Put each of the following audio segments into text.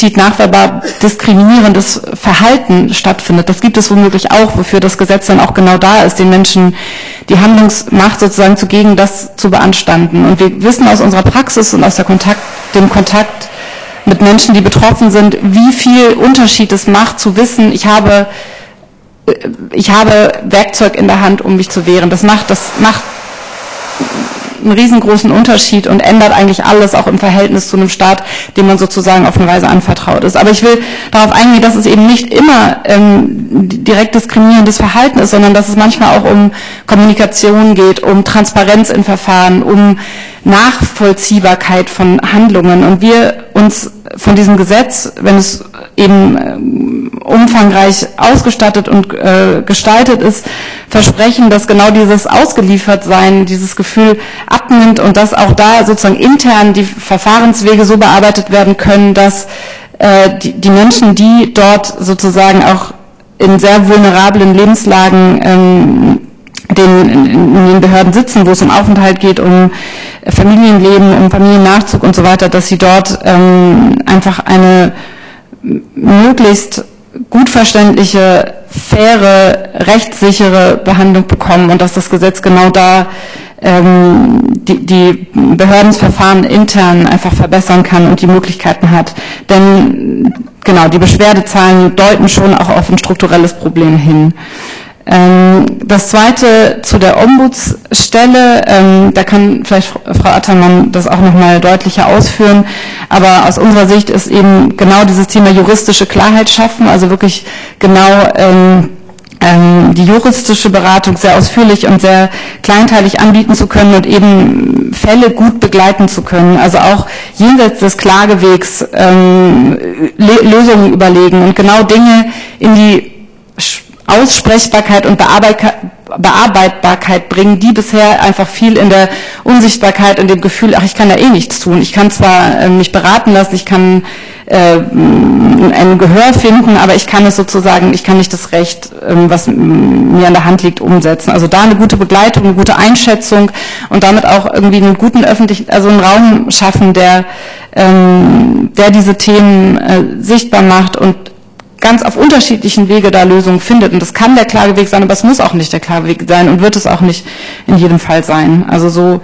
explizit nachweisbar diskriminierendes Verhalten stattfindet. Das gibt es womöglich auch, wofür das Gesetz dann auch genau da ist, den Menschen die Handlungsmacht sozusagen zu geben, das zu beanstanden. Und wir wissen aus unserer Praxis und aus dem Kontakt mit Menschen, die betroffen sind, wie viel Unterschied es macht, zu wissen, ich habe Werkzeug in der Hand, um mich zu wehren. Das macht einen riesengroßen Unterschied und ändert eigentlich alles, auch im Verhältnis zu einem Staat, dem man sozusagen auf eine Weise anvertraut ist. Aber ich will darauf eingehen, dass es eben nicht immer direkt diskriminierendes Verhalten ist, sondern dass es manchmal auch um Kommunikation geht, um Transparenz in Verfahren, um Nachvollziehbarkeit von Handlungen. Und wir uns von diesem Gesetz, wenn es eben umfangreich ausgestattet und gestaltet ist, versprechen, dass genau dieses Ausgeliefertsein, dieses Gefühl abnimmt und dass auch da sozusagen intern die Verfahrenswege so bearbeitet werden können, dass die Menschen, die dort sozusagen auch in sehr vulnerablen Lebenslagen in den Behörden sitzen, wo es um Aufenthalt geht, um Familienleben, um Familiennachzug und so weiter, dass sie dort einfach eine möglichst gut verständliche, faire, rechtssichere Behandlung bekommen und dass das Gesetz genau da die Behördenverfahren intern einfach verbessern kann und die Möglichkeiten hat. Denn genau, die Beschwerdezahlen deuten schon auch auf ein strukturelles Problem hin. Das Zweite zu der Ombudsstelle, da kann vielleicht Frau Attermann das auch nochmal deutlicher ausführen, aber aus unserer Sicht ist eben genau dieses Thema juristische Klarheit schaffen, also wirklich genau die juristische Beratung sehr ausführlich und sehr kleinteilig anbieten zu können und eben Fälle gut begleiten zu können, also auch jenseits des Klagewegs Lösungen überlegen und genau Dinge in die Aussprechbarkeit und Bearbeitbarkeit bringen, die bisher einfach viel in der Unsichtbarkeit, in dem Gefühl, ach, ich kann da eh nichts tun. Ich kann zwar mich beraten lassen, ich kann ein Gehör finden, aber ich kann es sozusagen, ich kann nicht das Recht, was mir an der Hand liegt, umsetzen. Also da eine gute Begleitung, eine gute Einschätzung und damit auch irgendwie einen guten öffentlichen, also einen Raum schaffen, der diese Themen sichtbar macht und ganz auf unterschiedlichen Wege da Lösungen findet. Und das kann der Klageweg sein, aber es muss auch nicht der Klageweg sein und wird es auch nicht in jedem Fall sein. Also so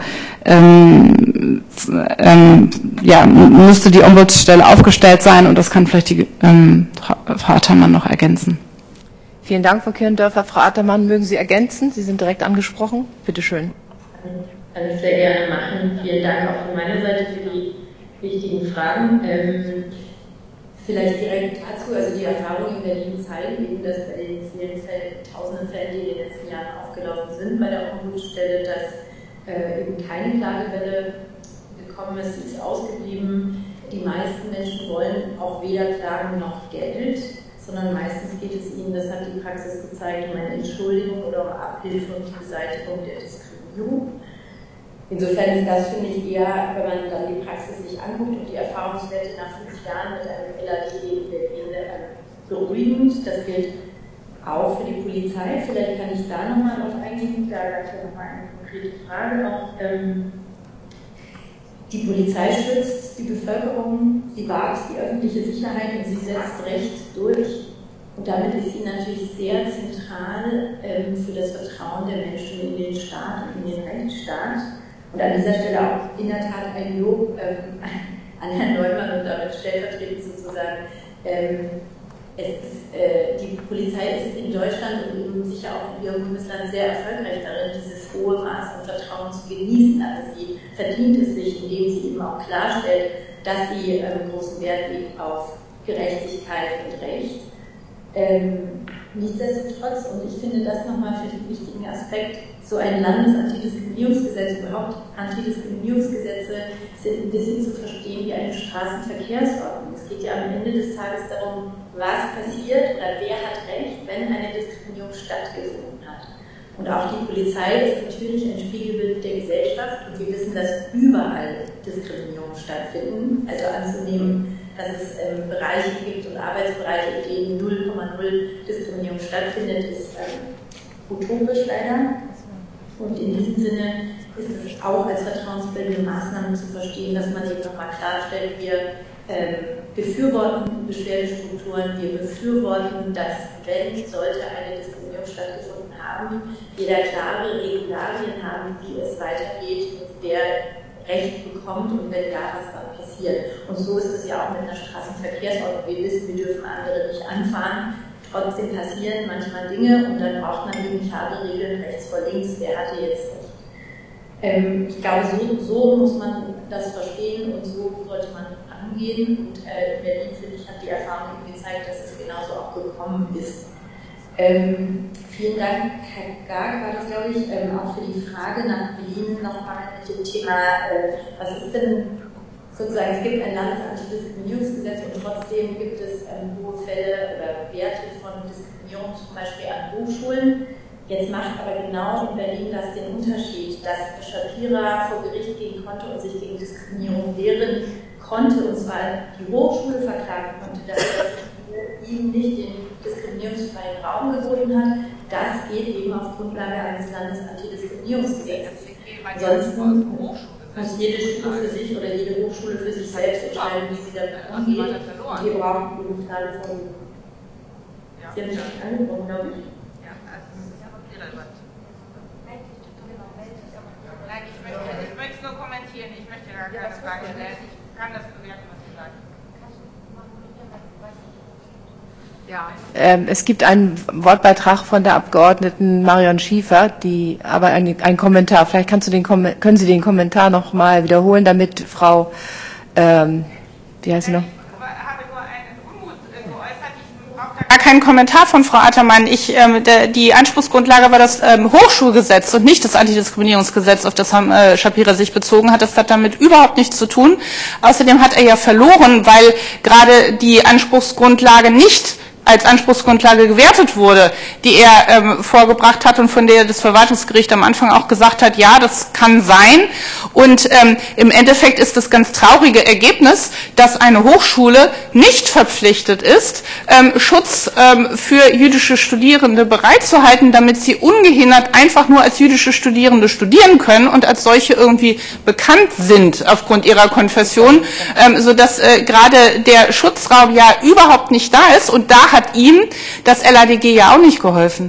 müsste die Ombudsstelle aufgestellt sein und das kann vielleicht die Frau Attermann noch ergänzen. Vielen Dank, Frau Kirndörfer. Frau Attermann, mögen Sie ergänzen? Sie sind direkt angesprochen. Bitte schön. Kann ich sehr gerne machen. Vielen Dank auch von meiner Seite für die wichtigen Fragen. Vielleicht direkt dazu, also die Erfahrungen in Berlin zeigen eben, dass bei den vielen Fällen, tausenden Fällen, die in den letzten Jahren aufgelaufen sind bei der Ombudsstelle, dass eben keine Klagewelle gekommen ist, die ist ausgeblieben. Die meisten Menschen wollen auch weder Klagen noch Geld, sondern meistens geht es ihnen, das hat die Praxis gezeigt, um eine Entschuldigung oder um Abhilfe und die Beseitigung der Diskriminierung. Insofern ist das, finde ich, eher, wenn man dann die Praxis sich anguckt und die Erfahrungswerte nach 5 Jahren mit einem LAD in Berlin beruhigend. Das gilt auch für die Polizei. Vielleicht kann ich da nochmal drauf eingehen. Da gab es ja nochmal eine konkrete Frage noch. Die Polizei schützt die Bevölkerung, sie wahrt die öffentliche Sicherheit und sie setzt Recht durch. Und damit ist sie natürlich sehr zentral für das Vertrauen der Menschen in den Staat und in den Rechtsstaat. Und an dieser Stelle auch in der Tat ein Lob an Herrn Neumann und damit stellvertretend sozusagen. Die Polizei ist in Deutschland und sicher auch in ihrem Bundesland sehr erfolgreich darin, dieses hohe Maß an Vertrauen zu genießen. Also sie verdient es sich, indem sie eben auch klarstellt, dass sie großen Wert legt auf Gerechtigkeit und Recht. Nichtsdestotrotz, und ich finde das nochmal für den wichtigen Aspekt, so ein Landesantidiskriminierungsgesetz, überhaupt Antidiskriminierungsgesetze sind ein bisschen zu verstehen wie eine Straßenverkehrsordnung. Es geht ja am Ende des Tages darum, was passiert oder wer hat Recht, wenn eine Diskriminierung stattgefunden hat. Und auch die Polizei ist natürlich ein Spiegelbild der Gesellschaft und wir wissen, dass überall Diskriminierungen stattfinden. Also anzunehmen, dass es Bereiche gibt und Arbeitsbereiche, in denen 0,0 Diskriminierung stattfindet, ist utopisch leider. Und in diesem Sinne ist es auch als vertrauensbildende Maßnahme zu verstehen, dass man eben nochmal klarstellt, wir befürworten Beschwerdestrukturen, wir befürworten, dass, wenn sollte eine Diskriminierung stattgefunden haben, wir da klare Regularien haben, wie es weitergeht, wer Recht bekommt und wenn ja, was dann passiert. Und so ist es ja auch mit einer Straßenverkehrsordnung. Wir wissen, wir dürfen andere nicht anfahren. Trotzdem passieren manchmal Dinge und dann braucht man eben klare Regeln rechts vor links. Wer hatte jetzt Recht? Ich glaube, so muss man das verstehen und so sollte man angehen. Und in Berlin, finde ich, hat die Erfahrung eben gezeigt, dass es genauso auch gekommen ist. Vielen Dank, Herr Garg, war das, glaube ich, auch für die Frage nach Berlin nochmal mit dem Thema, was ist denn sozusagen, es gibt ein Landesantidiskriminierungsgesetz und trotzdem gibt es hohe Fälle oder Werte von Diskriminierung zum Beispiel an Hochschulen. Jetzt macht aber genau in Berlin das den Unterschied, dass Schapira vor Gericht gehen konnte und sich gegen Diskriminierung wehren konnte, und zwar die Hochschule verklagen konnte, dass ihm nicht den diskriminierungsfreien Raum geboten hat. Das geht eben auf Grundlage eines Landesantidiskriminierungsgesetzes. Ansonsten muss jede Schule für sich oder jede Hochschule für sich selbst entscheiden, wie sie damit umgeht. Und wir brauchen eben klare Vorgaben. Sie haben mich nicht angesprochen, glaube ich. Nein, ich möchte es nur kommentieren, ich möchte gar keine Frage stellen. Ich kann das bewerten, was Sie sagen. Ja. Es gibt einen Wortbeitrag von der Abgeordneten Marion Schiefer, die aber ein Kommentar, vielleicht können Sie den Kommentar noch mal wiederholen, damit Frau, wie heißt sie noch? Gar keinen Kommentar von Frau Attermann. Die Anspruchsgrundlage war das Hochschulgesetz und nicht das Antidiskriminierungsgesetz, auf das Schapira sich bezogen hat. Das hat damit überhaupt nichts zu tun. Außerdem hat er ja verloren, weil gerade die Anspruchsgrundlage nicht als Anspruchsgrundlage gewertet wurde, die er vorgebracht hat und von der das Verwaltungsgericht am Anfang auch gesagt hat, ja, das kann sein. Und im Endeffekt ist das ganz traurige Ergebnis, dass eine Hochschule nicht verpflichtet ist, Schutz für jüdische Studierende bereitzuhalten, damit sie ungehindert einfach nur als jüdische Studierende studieren können und als solche irgendwie bekannt sind aufgrund ihrer Konfession, sodass gerade der Schutzraum ja überhaupt nicht da ist. Und da hat ihm das LADG ja auch nicht geholfen.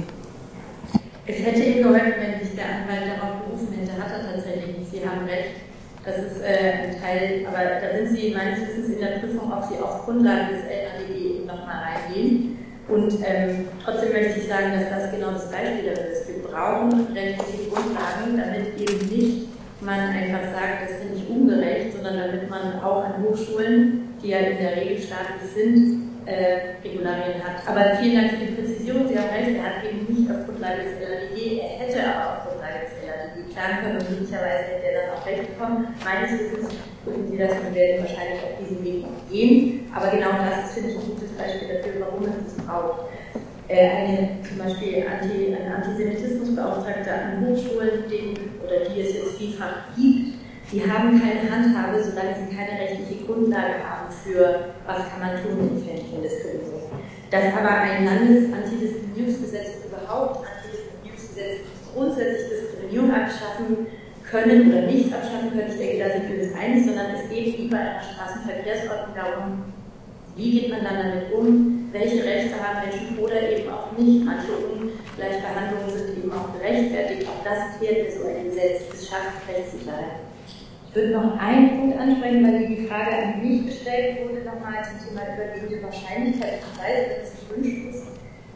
Es hätte ihm geholfen, wenn sich der Anwalt darauf berufen hätte, hat er tatsächlich nicht. Sie haben recht. Das ist ein Teil, aber da sind Sie meines Wissens in der Prüfung, ob Sie auf Grundlage des LADG nochmal reingehen. Und trotzdem möchte ich sagen, dass das genau das Beispiel dafür ist. Wir brauchen rechtliche Grundlagen, damit eben nicht man einfach sagt, das finde ich ungerecht, sondern damit man auch an Hochschulen, die ja in der Regel staatlich sind, Regularien hat. Aber vielen Dank für die Präzisierung. Sie haben recht, er hat eben nicht auf Grundlage des LADG, er hätte aber auf Grundlage des LADG klagen können und möglicherweise hätte er dann auch recht bekommen. Meines Wissens würden Sie das und werden wahrscheinlich auf diesen Weg gehen. Aber genau das ist, finde ich, ein gutes Beispiel dafür, warum es das braucht. Zum Beispiel ein Antisemitismusbeauftragter an Hochschulen, die es jetzt vielfach gibt, die haben keine Handhabe, solange sie keine rechtliche Grundlage haben für, was kann man tun in Fällen von Diskriminierung. Dass aber ein Landesantidiskriminierungsgesetz und überhaupt Antidiskriminierungsgesetz grundsätzlich Diskriminierung abschaffen können oder nicht abschaffen können, ich denke, da sind wir uns einig, sondern es geht wie bei einer Straßenverkehrsordnung darum, wie geht man dann damit um, welche Rechte haben Menschen oder eben auch nicht. Manche Ungleichbehandlungen sind eben auch gerechtfertigt. Auch das klärt so ein Gesetz, es schafft Rechtssicherheit. Ich würde noch einen Punkt ansprechen, weil die Frage an mich gestellt wurde, nochmal zum Thema überwiegende Wahrscheinlichkeit. Ich weiß, dass es gewünscht ist.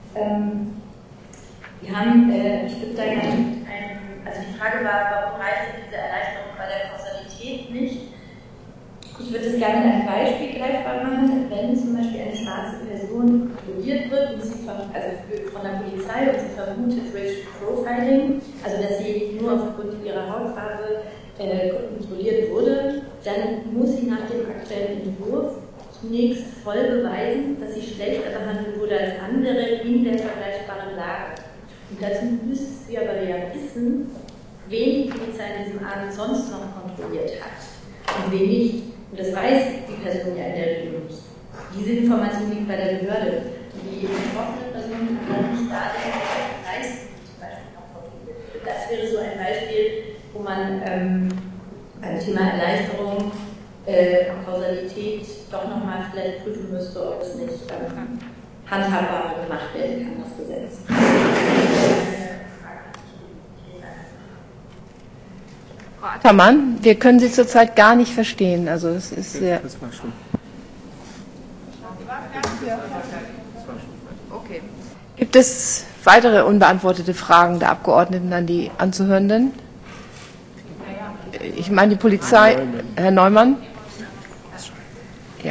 Wir haben, ich würde da gerne also die Frage war, warum reicht diese Erleichterung bei der Kausalität nicht? Ich würde es gerne mit einem Beispiel greifbar machen, wenn zum Beispiel eine schwarze Person kontrolliert wird, und sie von der Polizei und sie vermutet Racial Profiling, also dass sie nur aufgrund ihrer Hautfarbe kontrolliert wurde, dann muss sie nach dem aktuellen Entwurf zunächst voll beweisen, dass sie schlechter behandelt wurde als andere in der vergleichbaren Lage. Und dazu müsste sie aber ja wissen, wen die Polizei in diesem Abend sonst noch kontrolliert hat und wen nicht. Und das weiß die Person ja in der Regel nicht. Diese Information liegt bei der Behörde. Und die betroffene Person kann dann nicht darlegen, welche Leistung zum Beispiel noch kontrolliert wird. Das wäre so ein Beispiel, wo man beim Thema Erleichterung, Kausalität doch nochmal vielleicht prüfen müsste, ob es nicht handhabbar gemacht werden kann, das Gesetz. Frau Attermann, wir können Sie zurzeit gar nicht verstehen. Also es ist sehr. Das war schon. Okay. Gibt es weitere unbeantwortete Fragen der Abgeordneten an die Anzuhörenden? Ich meine die Polizei. Herr Neumann? Ja.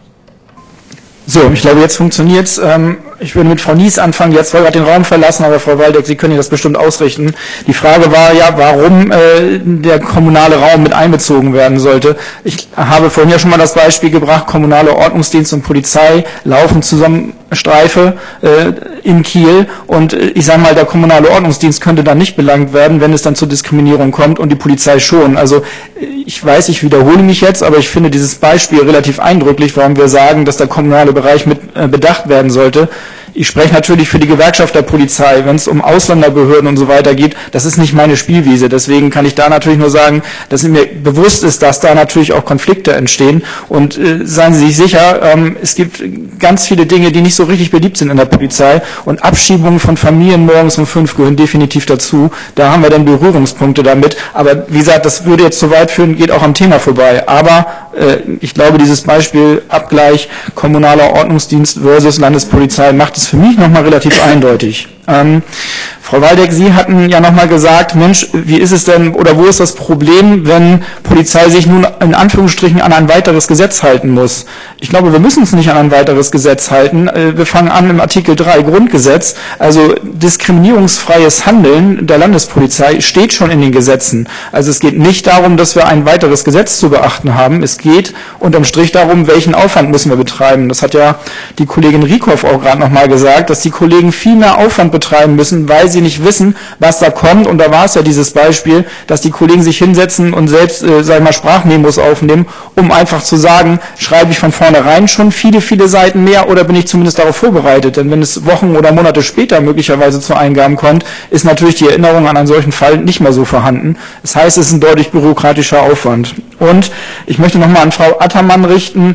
So, ich glaube, jetzt funktioniert's. Ich würde mit Frau Nies anfangen, die hat zwar gerade den Raum verlassen, aber Frau Waldeck, Sie können das bestimmt ausrichten. Die Frage war ja, warum der kommunale Raum mit einbezogen werden sollte. Ich habe vorhin ja schon mal das Beispiel gebracht, kommunale Ordnungsdienst und Polizei laufen zusammen Streife in Kiel und ich sage mal, der kommunale Ordnungsdienst könnte dann nicht belangt werden, wenn es dann zur Diskriminierung kommt und die Polizei schon. Also ich weiß, ich wiederhole mich jetzt, aber ich finde dieses Beispiel relativ eindrücklich, warum wir sagen, dass der kommunale Bereich mit bedacht werden sollte. Ich spreche natürlich für die Gewerkschaft der Polizei, wenn es um Ausländerbehörden und so weiter geht, das ist nicht meine Spielwiese. Deswegen kann ich da natürlich nur sagen, dass mir bewusst ist, dass da natürlich auch Konflikte entstehen. Und seien Sie sich sicher, es gibt ganz viele Dinge, die nicht so richtig beliebt sind in der Polizei. Und Abschiebungen von Familien morgens um 5 gehören definitiv dazu. Da haben wir dann Berührungspunkte damit. Aber wie gesagt, das würde jetzt zu weit führen, geht auch am Thema vorbei. Aber ich glaube, dieses Beispiel Abgleich kommunaler Ordnungsdienst versus Landespolizei macht es für mich nochmal relativ eindeutig. Frau Waldeck, Sie hatten ja nochmal gesagt, Mensch, wie ist es denn oder wo ist das Problem, wenn Polizei sich nun in Anführungsstrichen an ein weiteres Gesetz halten muss? Ich glaube, wir müssen uns nicht an ein weiteres Gesetz halten. Wir fangen an im Artikel 3 Grundgesetz, also diskriminierungsfreies Handeln der Landespolizei steht schon in den Gesetzen. Also es geht nicht darum, dass wir ein weiteres Gesetz zu beachten haben. Es geht unterm Strich darum, welchen Aufwand müssen wir betreiben. Das hat ja die Kollegin Rieckhoff auch gerade nochmal gesagt, dass die Kollegen viel mehr Aufwand betreiben müssen, weil sie nicht wissen, was da kommt. Und da war es ja dieses Beispiel, dass die Kollegen sich hinsetzen und selbst, sagen wir mal, Sprachmemos aufnehmen, um einfach zu sagen, schreibe ich von vornherein schon viele, viele Seiten mehr oder bin ich zumindest darauf vorbereitet? Denn wenn es Wochen oder Monate später möglicherweise zu Eingaben kommt, ist natürlich die Erinnerung an einen solchen Fall nicht mehr so vorhanden. Das heißt, es ist ein deutlich bürokratischer Aufwand. Und ich möchte nochmal an Frau Attermann richten,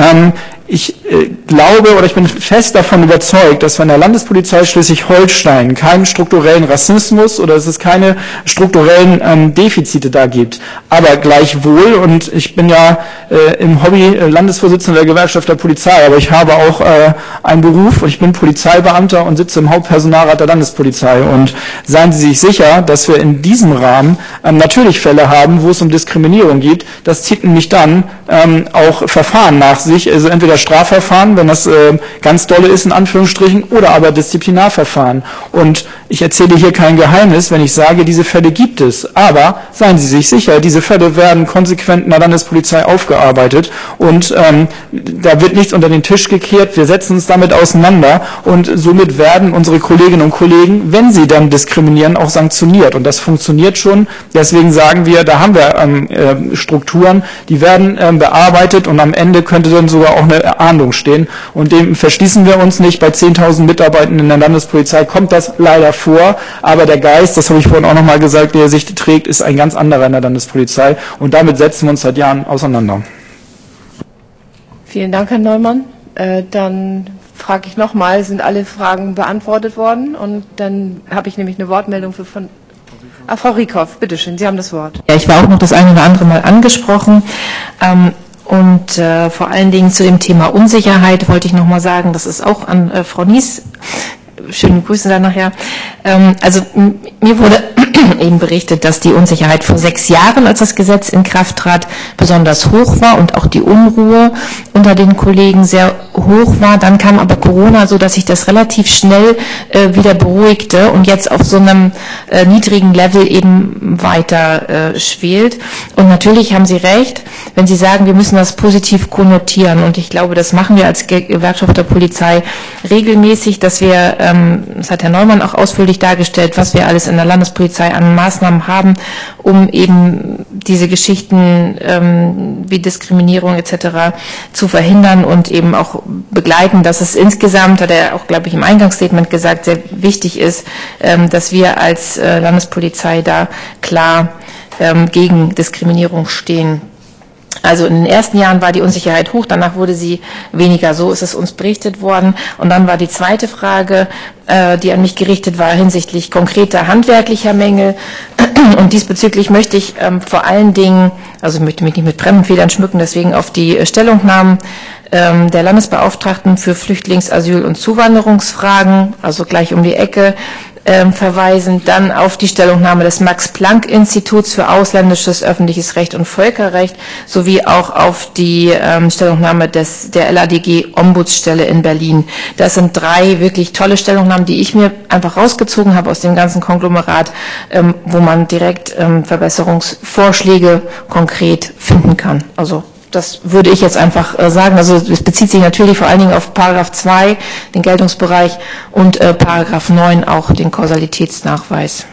ich glaube oder ich bin fest davon überzeugt, dass wir in der Landespolizei Schleswig-Holstein keinen strukturellen Rassismus oder dass es keine strukturellen Defizite da gibt. Aber gleichwohl, und ich bin ja im Hobby Landesvorsitzender der Gewerkschaft der Polizei, aber ich habe auch einen Beruf und ich bin Polizeibeamter und sitze im Hauptpersonalrat der Landespolizei. Und seien Sie sich sicher, dass wir in diesem Rahmen natürlich Fälle haben, wo es um Diskriminierung geht. Das zieht nämlich dann auch Verfahren nach sich, also entweder Strafverfahren, wenn das ganz dolle ist, in Anführungsstrichen, oder aber Disziplinarverfahren. Und ich erzähle hier kein Geheimnis, wenn ich sage, diese Fälle gibt es. Aber seien Sie sich sicher, diese Fälle werden konsequent in der Landespolizei aufgearbeitet und da wird nichts unter den Tisch gekehrt. Wir setzen uns damit auseinander und somit werden unsere Kolleginnen und Kollegen, wenn sie dann diskriminieren, auch sanktioniert. Und das funktioniert schon. Deswegen sagen wir, da haben wir Strukturen, die werden bearbeitet und am Ende könnte dann sogar auch eine Ahndung stehen. Und dem verschließen wir uns nicht. Bei 10.000 Mitarbeitenden in der Landespolizei kommt das leider vor. Aber der Geist, das habe ich vorhin auch nochmal gesagt, der sich trägt, ist ein ganz anderer in der Landespolizei. Und damit setzen wir uns seit Jahren auseinander. Vielen Dank, Herr Neumann. Dann frage ich nochmal, sind alle Fragen beantwortet worden? Und dann habe ich nämlich eine Wortmeldung von Frau Rieckhoff, bitteschön, Sie haben das Wort. Ja, ich war auch noch das eine oder andere Mal angesprochen. Und vor allen Dingen zu dem Thema Unsicherheit wollte ich noch mal sagen, das ist auch an Frau Nies. Schöne Grüße dann nachher. Also mir wurde eben berichtet, dass die Unsicherheit vor 6 Jahren, als das Gesetz in Kraft trat, besonders hoch war und auch die Unruhe unter den Kollegen sehr hoch war. Dann kam aber Corona, so dass sich das relativ schnell wieder beruhigte und jetzt auf so einem niedrigen Level eben weiter schwelt. Und natürlich haben Sie recht, wenn Sie sagen, wir müssen das positiv konnotieren. Und ich glaube, das machen wir als Gewerkschaft der Polizei regelmäßig, dass wir, das hat Herr Neumann auch ausführlich dargestellt, was wir alles in der Landespolizei an Maßnahmen haben, um eben diese Geschichten wie Diskriminierung etc. zu verhindern und eben auch begleiten, dass es insgesamt, hat er auch, glaube ich, im Eingangsstatement gesagt, sehr wichtig ist, dass wir als Landespolizei da klar gegen Diskriminierung stehen. Also in den ersten Jahren war die Unsicherheit hoch, danach wurde sie weniger. So ist es uns berichtet worden. Und dann war die zweite Frage, die an mich gerichtet war, hinsichtlich konkreter handwerklicher Mängel. Und diesbezüglich möchte ich vor allen Dingen, also ich möchte mich nicht mit Fremdenfedern schmücken, deswegen auf die Stellungnahmen der Landesbeauftragten für Flüchtlings-, Asyl- und Zuwanderungsfragen, also gleich um die Ecke, verweisen, dann auf die Stellungnahme des Max-Planck-Instituts für ausländisches öffentliches Recht und Völkerrecht sowie auch auf die Stellungnahme der LADG-Ombudsstelle in Berlin. Das sind 3 wirklich tolle Stellungnahmen, die ich mir einfach rausgezogen habe aus dem ganzen Konglomerat, wo man direkt Verbesserungsvorschläge konkret finden kann. Also das würde ich jetzt einfach sagen. Also es bezieht sich natürlich vor allen Dingen auf Paragraph 2, den Geltungsbereich, und Paragraph 9 auch den Kausalitätsnachweis.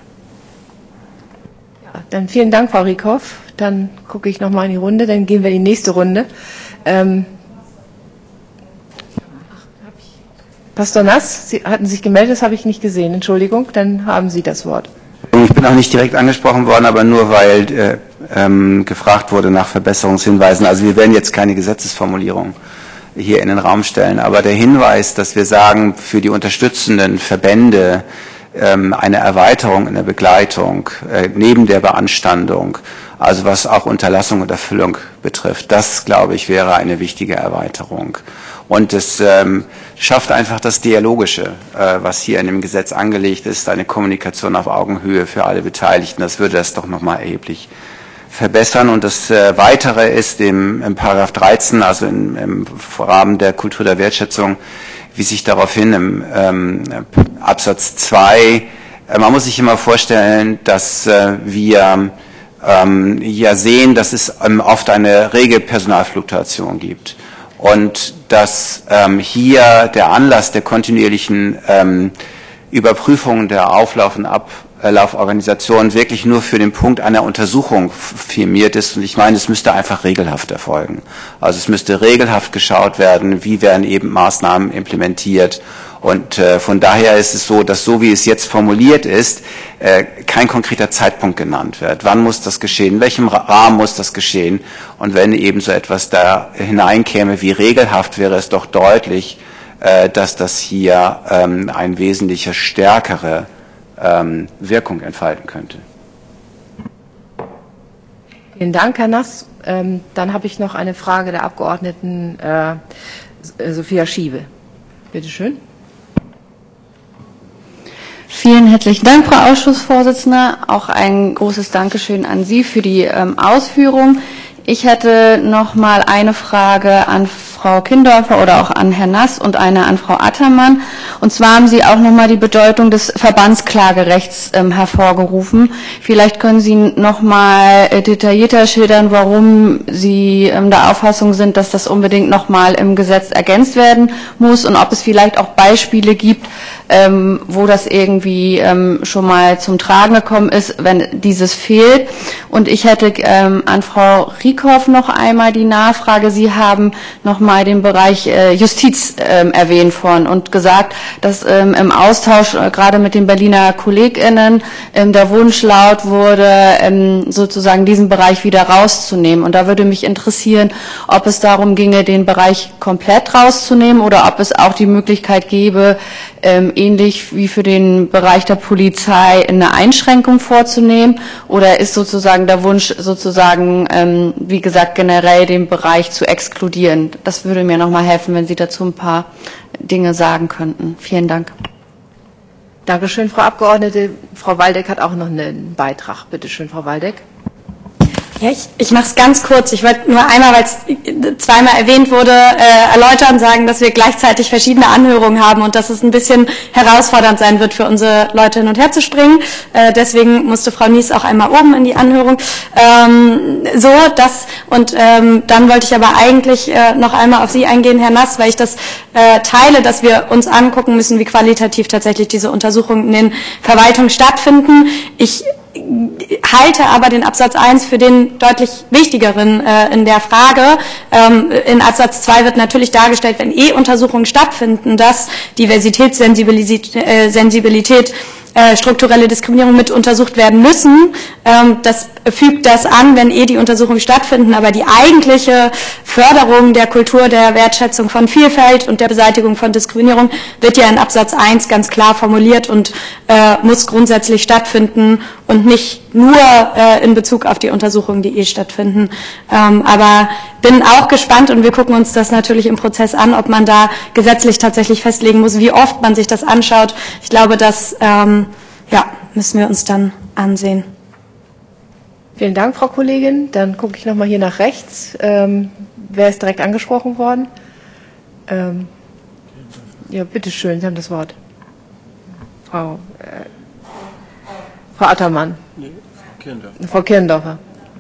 Ja, dann vielen Dank, Frau Rieckhoff. Dann gucke ich nochmal in die Runde, dann gehen wir in die nächste Runde. Pastor Nass, Sie hatten sich gemeldet, das habe ich nicht gesehen. Entschuldigung, dann haben Sie das Wort. Ich bin auch nicht direkt angesprochen worden, aber nur weil gefragt wurde nach Verbesserungshinweisen. Also wir werden jetzt keine Gesetzesformulierung hier in den Raum stellen, aber der Hinweis, dass wir sagen, für die unterstützenden Verbände eine Erweiterung in der Begleitung neben der Beanstandung, also was auch Unterlassung und Erfüllung betrifft, das, glaube ich, wäre eine wichtige Erweiterung. Und es schafft einfach das Dialogische, was hier in dem Gesetz angelegt ist, eine Kommunikation auf Augenhöhe für alle Beteiligten. Das würde das doch nochmal erheblich verbessern. Und das Weitere ist im Paragraph 13, also im Rahmen der Kultur der Wertschätzung, wie sich daraufhin im Absatz 2, man muss sich immer vorstellen, dass wir ja sehen, dass es oft eine rege Personalfluktuation gibt. Und dass hier der Anlass der kontinuierlichen Überprüfung der Auflauf- und Ablauforganisation wirklich nur für den Punkt einer Untersuchung firmiert ist. Und ich meine, es müsste einfach regelhaft erfolgen. Also es müsste regelhaft geschaut werden, wie werden eben Maßnahmen implementiert. Und von daher ist es so, dass so wie es jetzt formuliert ist, kein konkreter Zeitpunkt genannt wird. Wann muss das geschehen? In welchem Rahmen muss das geschehen? Und wenn eben so etwas da hineinkäme wie regelhaft, wäre es doch deutlich, dass das hier eine wesentlich stärkere Wirkung entfalten könnte. Vielen Dank, Herr Nass. Dann habe ich noch eine Frage der Abgeordneten Sophia Schiebe. Bitte schön. Vielen herzlichen Dank, Frau Ausschussvorsitzende. Auch ein großes Dankeschön an Sie für die Ausführung. Ich hätte noch mal eine Frage an Frau Kindorfer oder auch an Herrn Nass und eine an Frau Attermann. Und zwar haben Sie auch noch mal die Bedeutung des Verbandsklagerechts hervorgerufen. Vielleicht können Sie noch mal detaillierter schildern, warum Sie der Auffassung sind, dass das unbedingt noch mal im Gesetz ergänzt werden muss und ob es vielleicht auch Beispiele gibt, wo das irgendwie schon mal zum Tragen gekommen ist, wenn dieses fehlt. Und ich hätte an Frau Rieckhoff noch einmal die Nachfrage. Sie haben noch mal den Bereich Justiz erwähnt vorhin und gesagt, dass im Austausch gerade mit den Berliner KollegInnen der Wunsch laut wurde, sozusagen diesen Bereich wieder rauszunehmen. Und da würde mich interessieren, ob es darum ginge, den Bereich komplett rauszunehmen oder ob es auch die Möglichkeit gäbe, ähnlich wie für den Bereich der Polizei eine Einschränkung vorzunehmen, oder ist sozusagen der Wunsch sozusagen, wie gesagt, generell den Bereich zu exkludieren? Das würde mir noch mal helfen, wenn Sie dazu ein paar Dinge sagen könnten. Vielen Dank. Dankeschön, Frau Abgeordnete. Frau Waldeck hat auch noch einen Beitrag. Bitte schön, Frau Waldeck. Ja, ich mache es ganz kurz. Ich wollte nur einmal, weil es zweimal erwähnt wurde, erläutern, sagen, dass wir gleichzeitig verschiedene Anhörungen haben und dass es ein bisschen herausfordernd sein wird für unsere Leute hin und her zu springen. Deswegen musste Frau Nies auch einmal oben in die Anhörung. Dann wollte ich aber eigentlich noch einmal auf Sie eingehen, Herr Nass, weil ich das teile, dass wir uns angucken müssen, wie qualitativ tatsächlich diese Untersuchungen in den Verwaltungen stattfinden. Ich halte aber den Absatz 1 für den deutlich wichtigeren in der Frage. In Absatz 2 wird natürlich dargestellt, wenn Untersuchungen stattfinden, dass Diversitätssensibilität, strukturelle Diskriminierung mit untersucht werden müssen. Das fügt das an, wenn die Untersuchungen stattfinden, aber die eigentliche Förderung der Kultur der Wertschätzung von Vielfalt und der Beseitigung von Diskriminierung wird ja in Absatz 1 ganz klar formuliert und muss grundsätzlich stattfinden und nicht nur in Bezug auf die Untersuchungen, die stattfinden. Aber bin auch gespannt und wir gucken uns das natürlich im Prozess an, ob man da gesetzlich tatsächlich festlegen muss, wie oft man sich das anschaut. Ich glaube, das müssen wir uns dann ansehen. Vielen Dank, Frau Kollegin. Dann gucke ich nochmal hier nach rechts. Wer ist direkt angesprochen worden? Ja, bitteschön, Sie haben das Wort. Frau Attermann. Nee, Frau Kirndorfer.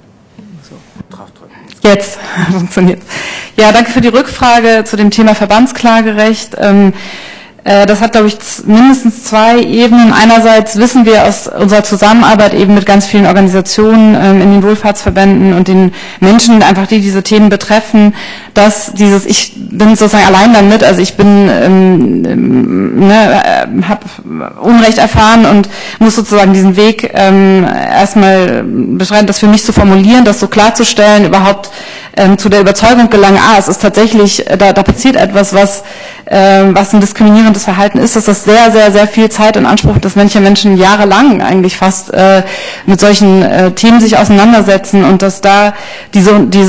Jetzt funktioniert. Ja, danke für die Rückfrage zu dem Thema Verbandsklagerecht. Das hat, glaube ich, mindestens zwei Ebenen. Einerseits wissen wir aus unserer Zusammenarbeit eben mit ganz vielen Organisationen in den Wohlfahrtsverbänden und den Menschen, einfach die diese Themen betreffen, dass ich bin sozusagen allein damit, also ich bin, habe Unrecht erfahren und muss sozusagen diesen Weg erstmal beschreiten, das für mich zu formulieren, das so klarzustellen, überhaupt zu der Überzeugung gelangen, es ist tatsächlich, da passiert etwas, was ein diskriminierendes Verhalten ist, dass das sehr, sehr, sehr viel Zeit in Anspruch, dass manche Menschen jahrelang eigentlich fast mit solchen Themen sich auseinandersetzen und dass da die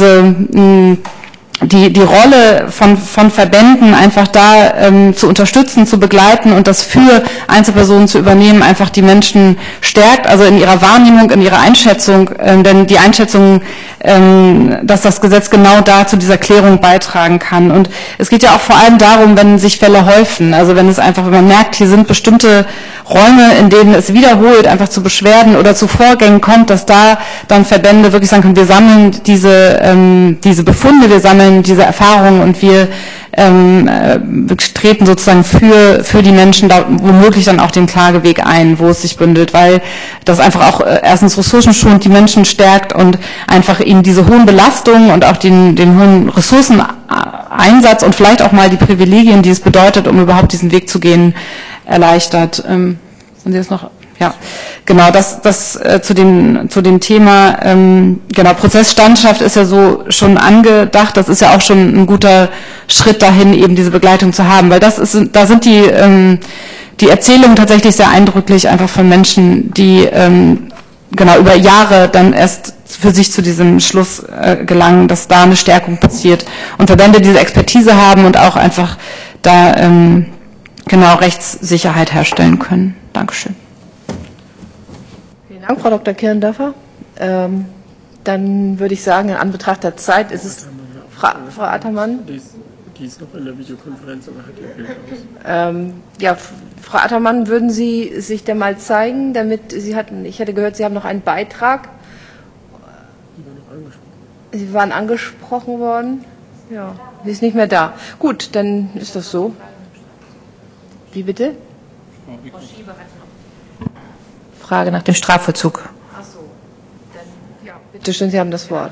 Rolle von Verbänden einfach da zu unterstützen, zu begleiten und das für Einzelpersonen zu übernehmen, einfach die Menschen stärkt, also in ihrer Wahrnehmung, in ihrer Einschätzung, denn die Einschätzung, dass das Gesetz genau da zu dieser Klärung beitragen kann. Und es geht ja auch vor allem darum, wenn sich Fälle häufen, also wenn man merkt, hier sind bestimmte Räume, in denen es wiederholt einfach zu Beschwerden oder zu Vorgängen kommt, dass da dann Verbände wirklich sagen können, wir sammeln diese Befunde, wir sammeln diese Erfahrungen und wir treten sozusagen für die Menschen da womöglich dann auch den Klageweg ein, wo es sich bündelt, weil das einfach auch erstens ressourcenschonend die Menschen stärkt und einfach ihnen diese hohen Belastungen und auch den hohen Ressourceneinsatz und vielleicht auch mal die Privilegien, die es bedeutet, um überhaupt diesen Weg zu gehen, erleichtert. Sind Sie das noch? Ja, genau, das zu dem Thema, genau, Prozessstandschaft ist ja so schon angedacht, das ist ja auch schon ein guter Schritt dahin, eben diese Begleitung zu haben, weil da sind die Erzählungen tatsächlich sehr eindrücklich einfach von Menschen, die genau über Jahre dann erst für sich zu diesem Schluss gelangen, dass da eine Stärkung passiert und Verbände diese Expertise haben und auch einfach da genau Rechtssicherheit herstellen können. Dankeschön. Vielen Dank, Frau Dr. Kirndorfer. Dann würde ich sagen, in Anbetracht der Zeit ist es Frau Attermann. Die ist noch in der Videokonferenz, aber hat ihr Bild aus. Ja, Frau Attermann, würden Sie sich denn mal zeigen, damit ich hatte gehört, Sie haben noch einen Beitrag. Sie waren angesprochen worden. Ja, sie ist nicht mehr da. Gut, dann ist das so. Wie bitte? Frage nach dem Strafvollzug. Ach so, dann ja, bitte schön, Sie haben das Wort.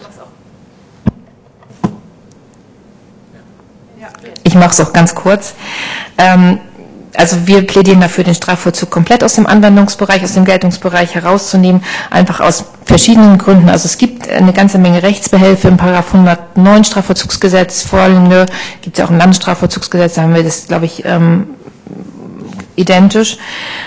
Ich mache es auch ganz kurz. Also wir plädieren dafür, den Strafvollzug komplett aus dem Anwendungsbereich, aus dem Geltungsbereich herauszunehmen, einfach aus verschiedenen Gründen. Also es gibt eine ganze Menge Rechtsbehelfe im § 109 Strafvollzugsgesetz, Vorliegende, gibt es ja auch im Landesstrafvollzugsgesetz, da haben wir das, glaube ich, identisch.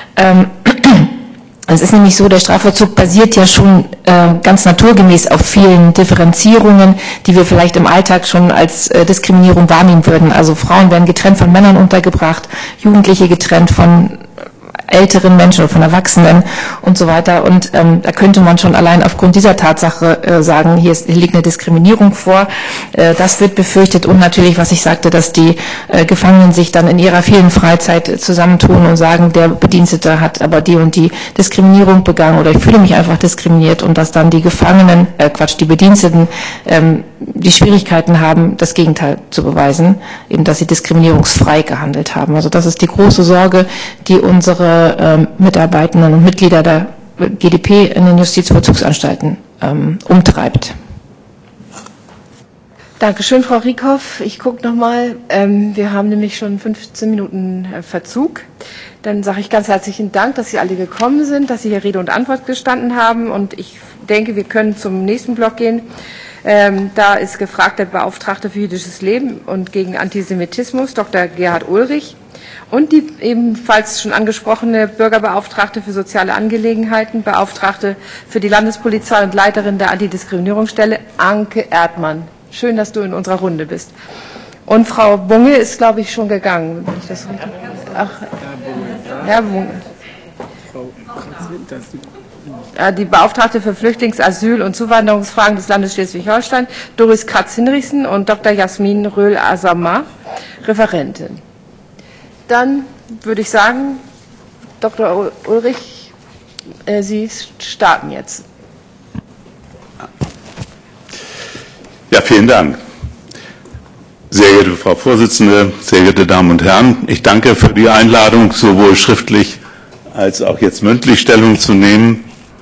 Es ist nämlich so, der Strafvollzug basiert ja schon ganz naturgemäß auf vielen Differenzierungen, die wir vielleicht im Alltag schon als Diskriminierung wahrnehmen würden. Also Frauen werden getrennt von Männern untergebracht, Jugendliche getrennt von älteren Menschen oder von Erwachsenen und so weiter. Und da könnte man schon allein aufgrund dieser Tatsache sagen, hier liegt eine Diskriminierung vor. Das wird befürchtet und natürlich, was ich sagte, dass die Gefangenen sich dann in ihrer vielen Freizeit zusammentun und sagen, der Bedienstete hat aber die und die Diskriminierung begangen oder ich fühle mich einfach diskriminiert und dass dann die die Bediensteten die Schwierigkeiten haben, das Gegenteil zu beweisen, eben dass sie diskriminierungsfrei gehandelt haben. Also das ist die große Sorge, die unsere Mitarbeitenden und Mitglieder der GdP in den Justizvollzugsanstalten umtreibt. Dankeschön, Frau Riekhoff. Ich gucke nochmal. Wir haben nämlich schon 15 Minuten Verzug. Dann sage ich ganz herzlichen Dank, dass Sie alle gekommen sind, dass Sie hier Rede und Antwort gestanden haben. Und ich denke, wir können zum nächsten Block gehen. Da ist gefragt der Beauftragte für jüdisches Leben und gegen Antisemitismus, Dr. Gerhard Ulrich. Und die ebenfalls schon angesprochene Bürgerbeauftragte für soziale Angelegenheiten, Beauftragte für die Landespolizei und Leiterin der Antidiskriminierungsstelle, Anke Erdmann. Schön, dass du in unserer Runde bist. Und Frau Bunge ist, glaube ich, schon gegangen. Wenn ich das richtig... Ach, Herr Bunge. Die Beauftragte für Flüchtlings-, Asyl- und Zuwanderungsfragen des Landes Schleswig-Holstein, Doris Kratz-Hinrichsen und Dr. Jasmin Röhl-Asama, Referentin. Dann würde ich sagen, Dr. Ulrich, Sie starten jetzt. Ja, vielen Dank. Sehr geehrte Frau Vorsitzende, sehr geehrte Damen und Herren, ich danke für die Einladung, sowohl schriftlich als auch jetzt mündlich Stellung zu nehmen.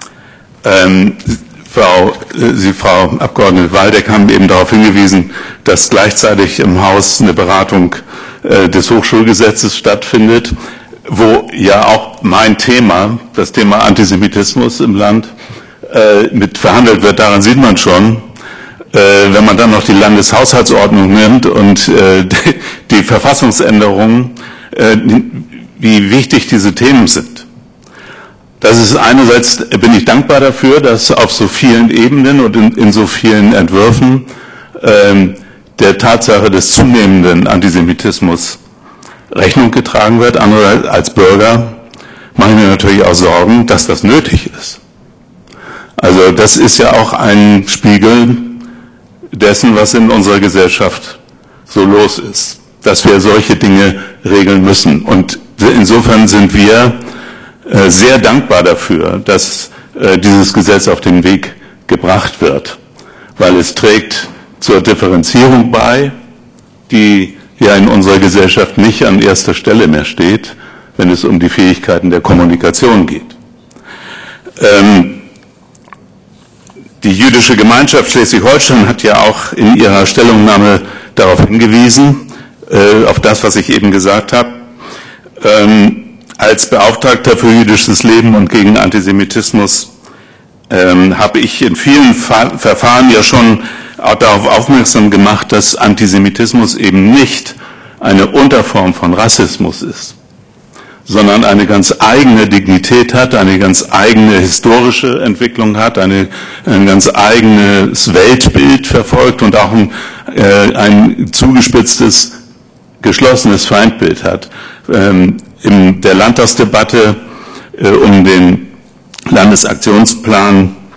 Frau Abgeordnete Waldeck haben eben darauf hingewiesen, dass gleichzeitig im Haus eine Beratung des Hochschulgesetzes stattfindet, wo ja auch mein Thema, das Thema Antisemitismus im Land, mit verhandelt wird. Daran sieht man schon, wenn man dann noch die Landeshaushaltsordnung nimmt und die Verfassungsänderungen, wie wichtig diese Themen sind. Das ist einerseits, bin ich dankbar dafür, dass auf so vielen Ebenen und in so vielen Entwürfen der Tatsache des zunehmenden Antisemitismus Rechnung getragen wird. Andererseits als Bürger mache ich mir natürlich auch Sorgen, dass das nötig ist. Also das ist ja auch ein Spiegel dessen, was in unserer Gesellschaft so los ist, dass wir solche Dinge regeln müssen. Und insofern sind wir sehr dankbar dafür, dass dieses Gesetz auf den Weg gebracht wird, weil es trägt zur Differenzierung bei, die ja in unserer Gesellschaft nicht an erster Stelle mehr steht, wenn es um die Fähigkeiten der Kommunikation geht. Die jüdische Gemeinschaft Schleswig-Holstein hat ja auch in ihrer Stellungnahme darauf hingewiesen, auf das, was ich eben gesagt habe. Als Beauftragter für jüdisches Leben und gegen Antisemitismus habe ich in vielen Verfahren ja schon auch darauf aufmerksam gemacht, dass Antisemitismus eben nicht eine Unterform von Rassismus ist, sondern eine ganz eigene Dignität hat, eine ganz eigene historische Entwicklung hat, ein ganz eigenes Weltbild verfolgt und auch ein zugespitztes, geschlossenes Feindbild hat. In der Landtagsdebatte um den Landesaktionsplan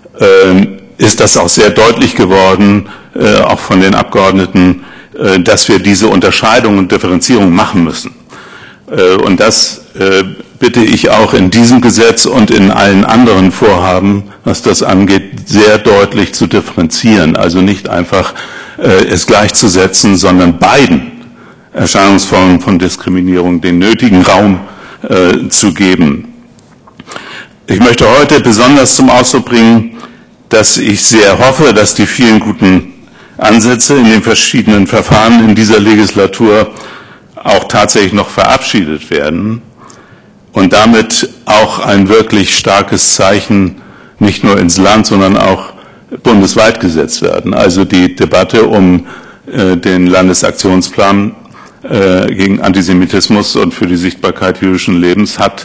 ist das auch sehr deutlich geworden, auch von den Abgeordneten, dass wir diese Unterscheidung und Differenzierung machen müssen. Und das bitte ich auch in diesem Gesetz und in allen anderen Vorhaben, was das angeht, sehr deutlich zu differenzieren. Also nicht einfach es gleichzusetzen, sondern beiden Erscheinungsformen von Diskriminierung den nötigen Raum zu geben. Ich möchte heute besonders zum Ausdruck bringen, dass ich sehr hoffe, dass die vielen guten Ansätze in den verschiedenen Verfahren in dieser Legislatur auch tatsächlich noch verabschiedet werden und damit auch ein wirklich starkes Zeichen nicht nur ins Land, sondern auch bundesweit gesetzt werden. Also die Debatte um den Landesaktionsplan gegen Antisemitismus und für die Sichtbarkeit jüdischen Lebens hat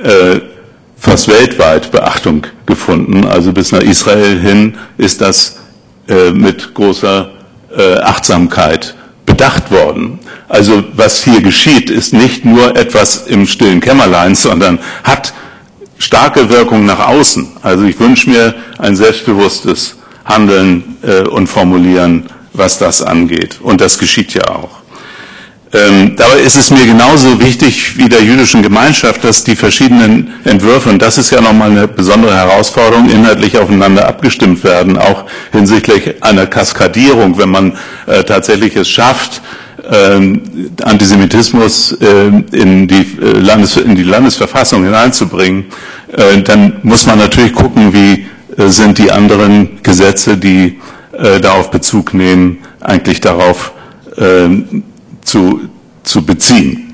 fast weltweit Beachtung gefunden. Also bis nach Israel hin ist das mit großer Achtsamkeit bedacht worden. Also was hier geschieht, ist nicht nur etwas im stillen Kämmerlein, sondern hat starke Wirkung nach außen. Also ich wünsche mir ein selbstbewusstes Handeln und Formulieren, was das angeht. Und das geschieht ja auch. Dabei ist es mir genauso wichtig wie der jüdischen Gemeinschaft, dass die verschiedenen Entwürfe, und das ist ja nochmal eine besondere Herausforderung, inhaltlich aufeinander abgestimmt werden, auch hinsichtlich einer Kaskadierung, wenn man tatsächlich es schafft, Antisemitismus in die Landesverfassung hineinzubringen, dann muss man natürlich gucken, wie sind die anderen Gesetze, die darauf Bezug nehmen, eigentlich darauf zu beziehen.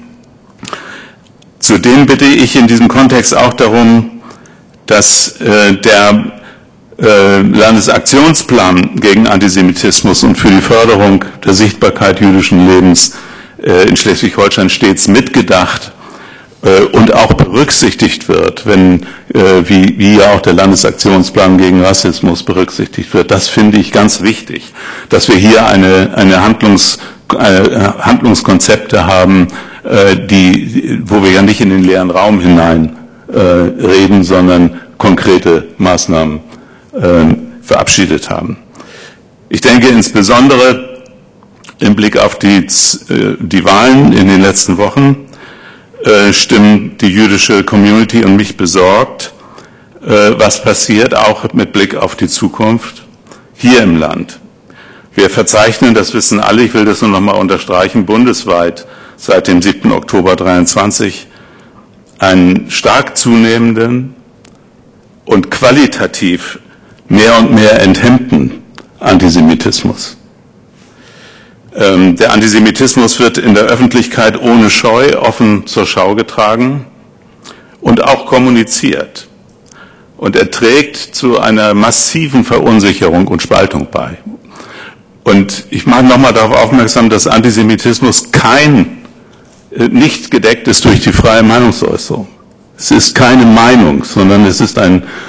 Zudem bitte ich in diesem Kontext auch darum, dass der Landesaktionsplan gegen Antisemitismus und für die Förderung der Sichtbarkeit jüdischen Lebens in Schleswig-Holstein stets mitgedacht und auch berücksichtigt wird, wenn, wie ja auch der Landesaktionsplan gegen Rassismus berücksichtigt wird. Das finde ich ganz wichtig, dass wir hier eine Handlungskonzepte haben, wo wir ja nicht in den leeren Raum hinein reden, sondern konkrete Maßnahmen verabschiedet haben. Ich denke insbesondere im Blick auf die Wahlen in den letzten Wochen stimmt die jüdische Community und mich besorgt, was passiert, auch mit Blick auf die Zukunft hier im Land. Wir verzeichnen, das wissen alle, ich will das nur noch mal unterstreichen, bundesweit seit dem 7. Oktober 23 einen stark zunehmenden und qualitativ mehr und mehr enthemmten Antisemitismus. Der Antisemitismus wird in der Öffentlichkeit ohne Scheu offen zur Schau getragen und auch kommuniziert. Und er trägt zu einer massiven Verunsicherung und Spaltung bei. Und ich mache nochmal darauf aufmerksam, dass Antisemitismus nicht gedeckt ist durch die freie Meinungsäußerung. Es ist keine Meinung, sondern es ist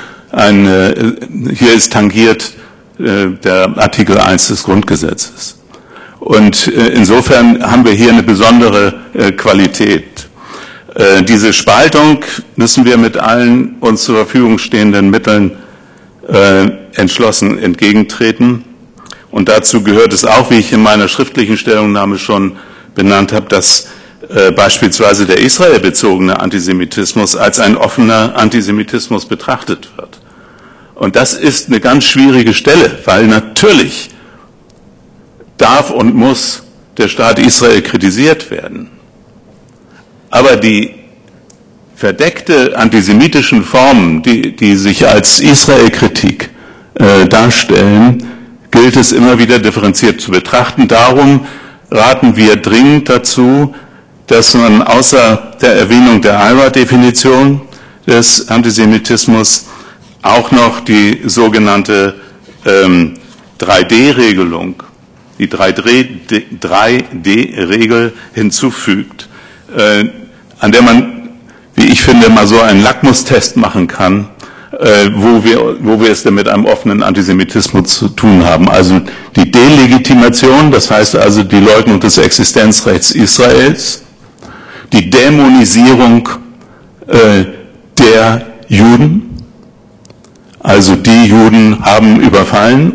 hier ist tangiert der Artikel 1 des Grundgesetzes. Und insofern haben wir hier eine besondere Qualität. Diese Spaltung müssen wir mit allen uns zur Verfügung stehenden Mitteln entschlossen entgegentreten. Und dazu gehört es auch, wie ich in meiner schriftlichen Stellungnahme schon benannt habe, dass beispielsweise der israelbezogene Antisemitismus als ein offener Antisemitismus betrachtet wird. Und das ist eine ganz schwierige Stelle, weil natürlich darf und muss der Staat Israel kritisiert werden. Aber die verdeckte antisemitischen Formen, die sich als Israel-Kritik darstellen, gilt es immer wieder differenziert zu betrachten. Darum raten wir dringend dazu, dass man außer der Erwähnung der IHRA-Definition des Antisemitismus auch noch die sogenannte 3D-Regelung, die 3D-Regel hinzufügt, an der man, wie ich finde, mal so einen Lackmustest machen kann, wo wir es denn mit einem offenen Antisemitismus zu tun haben. Also die Delegitimation, das heißt also die Leugnung des Existenzrechts Israels, die Dämonisierung der Juden, also die Juden haben überfallen,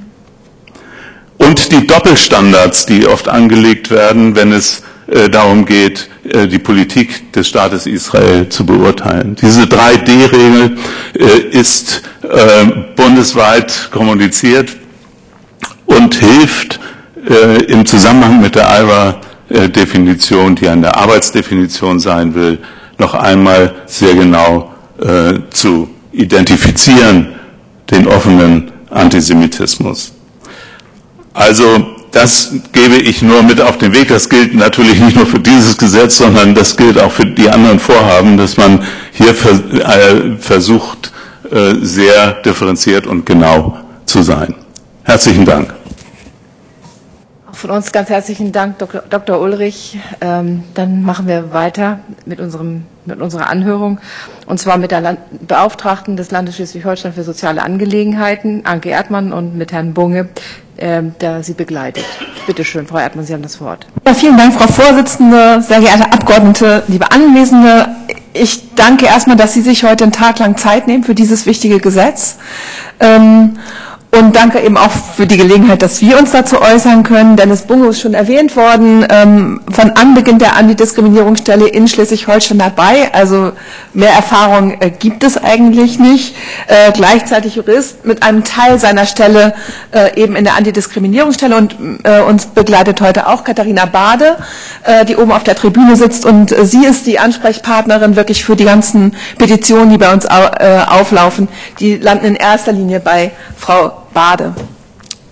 und die Doppelstandards, die oft angelegt werden, wenn es darum geht, die Politik des Staates Israel zu beurteilen. Diese 3D-Regel ist bundesweit kommuniziert und hilft im Zusammenhang mit der IHRA-Definition, die eine Arbeitsdefinition sein will, noch einmal sehr genau zu identifizieren, den offenen Antisemitismus. Also das gebe ich nur mit auf den Weg. Das gilt natürlich nicht nur für dieses Gesetz, sondern das gilt auch für die anderen Vorhaben, dass man hier versucht, sehr differenziert und genau zu sein. Herzlichen Dank. Auch von uns ganz herzlichen Dank, Dr. Ulrich. Dann machen wir weiter mit unserer Anhörung, und zwar mit der Beauftragten des Landes Schleswig-Holstein für soziale Angelegenheiten, Anke Erdmann, und mit Herrn Bunge, der Sie begleitet. Bitte schön, Frau Erdmann, Sie haben das Wort. Ja, vielen Dank, Frau Vorsitzende, sehr geehrte Abgeordnete, liebe Anwesende. Ich danke erstmal, dass Sie sich heute einen Tag lang Zeit nehmen für dieses wichtige Gesetz. Und danke eben auch für die Gelegenheit, dass wir uns dazu äußern können. Dennis Bunge ist schon erwähnt worden, von Anbeginn der Antidiskriminierungsstelle in Schleswig-Holstein dabei. Also mehr Erfahrung gibt es eigentlich nicht. Gleichzeitig Jurist mit einem Teil seiner Stelle eben in der Antidiskriminierungsstelle. Und uns begleitet heute auch Katharina Bade, die oben auf der Tribüne sitzt. Und sie ist die Ansprechpartnerin wirklich für die ganzen Petitionen, die bei uns auflaufen. Die landen in erster Linie bei Frau Bade.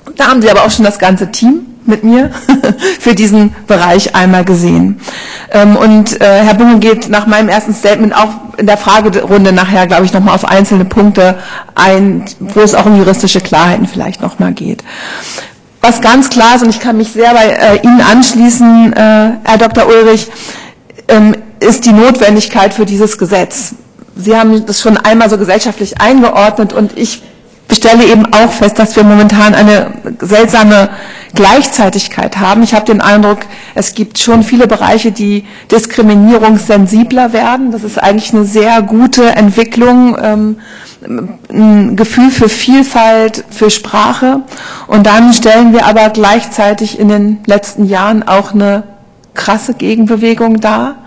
Da haben Sie aber auch schon das ganze Team mit mir für diesen Bereich einmal gesehen. Und Herr Bunge geht nach meinem ersten Statement auch in der Fragerunde nachher, glaube ich, nochmal auf einzelne Punkte ein, wo es auch um juristische Klarheiten vielleicht nochmal geht. Was ganz klar ist, und ich kann mich sehr bei Ihnen anschließen, Herr Dr. Ulrich, ist die Notwendigkeit für dieses Gesetz. Sie haben das schon einmal so gesellschaftlich eingeordnet und ich stelle eben auch fest, dass wir momentan eine seltsame Gleichzeitigkeit haben. Ich habe den Eindruck, es gibt schon viele Bereiche, die diskriminierungssensibler werden. Das ist eigentlich eine sehr gute Entwicklung, ein Gefühl für Vielfalt, für Sprache. Und dann stellen wir aber gleichzeitig in den letzten Jahren auch eine krasse Gegenbewegung dar.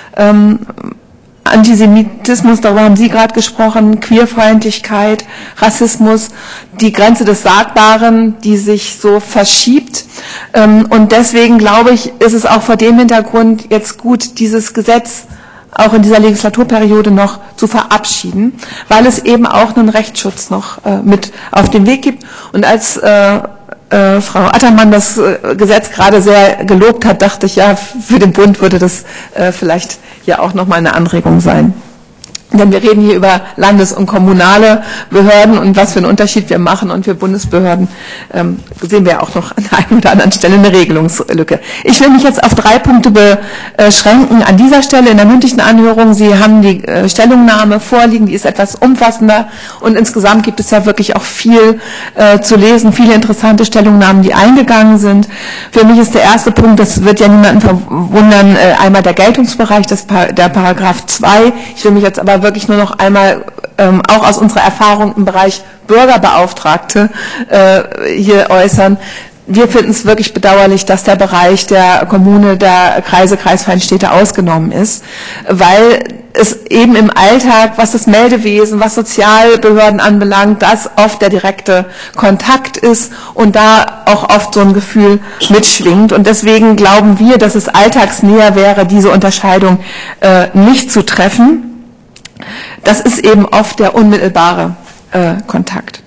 Antisemitismus, darüber haben Sie gerade gesprochen, Queerfeindlichkeit, Rassismus, die Grenze des Sagbaren, die sich so verschiebt. Und deswegen glaube ich, ist es auch vor dem Hintergrund jetzt gut, dieses Gesetz auch in dieser Legislaturperiode noch zu verabschieden, weil es eben auch einen Rechtsschutz noch mit auf den Weg gibt. Und als Frau Attermann das Gesetz gerade sehr gelobt hat, dachte ich, ja, für den Bund würde das vielleicht ja auch nochmal eine Anregung sein. Denn wir reden hier über Landes- und kommunale Behörden und was für einen Unterschied wir machen. Und für Bundesbehörden sehen wir auch noch an der einen oder anderen Stelle eine Regelungslücke. Ich will mich jetzt auf 3 Punkte beschränken an dieser Stelle in der mündlichen Anhörung. Sie haben die Stellungnahme vorliegen, die ist etwas umfassender. Und insgesamt gibt es ja wirklich auch viel zu lesen, viele interessante Stellungnahmen, die eingegangen sind. Für mich ist der erste Punkt, das wird ja niemanden verwundern, einmal der Geltungsbereich, der Paragraph 2. Ich will mich jetzt aber wirklich nur noch einmal auch aus unserer Erfahrung im Bereich Bürgerbeauftragte hier äußern. Wir finden es wirklich bedauerlich, dass der Bereich der Kommune, der Kreise, kreisfreien Städte ausgenommen ist, weil es eben im Alltag, was das Meldewesen, was Sozialbehörden anbelangt, das oft der direkte Kontakt ist und da auch oft so ein Gefühl mitschwingt. Und deswegen glauben wir, dass es alltagsnäher wäre, diese Unterscheidung nicht zu treffen. Das ist eben oft der unmittelbare Kontakt.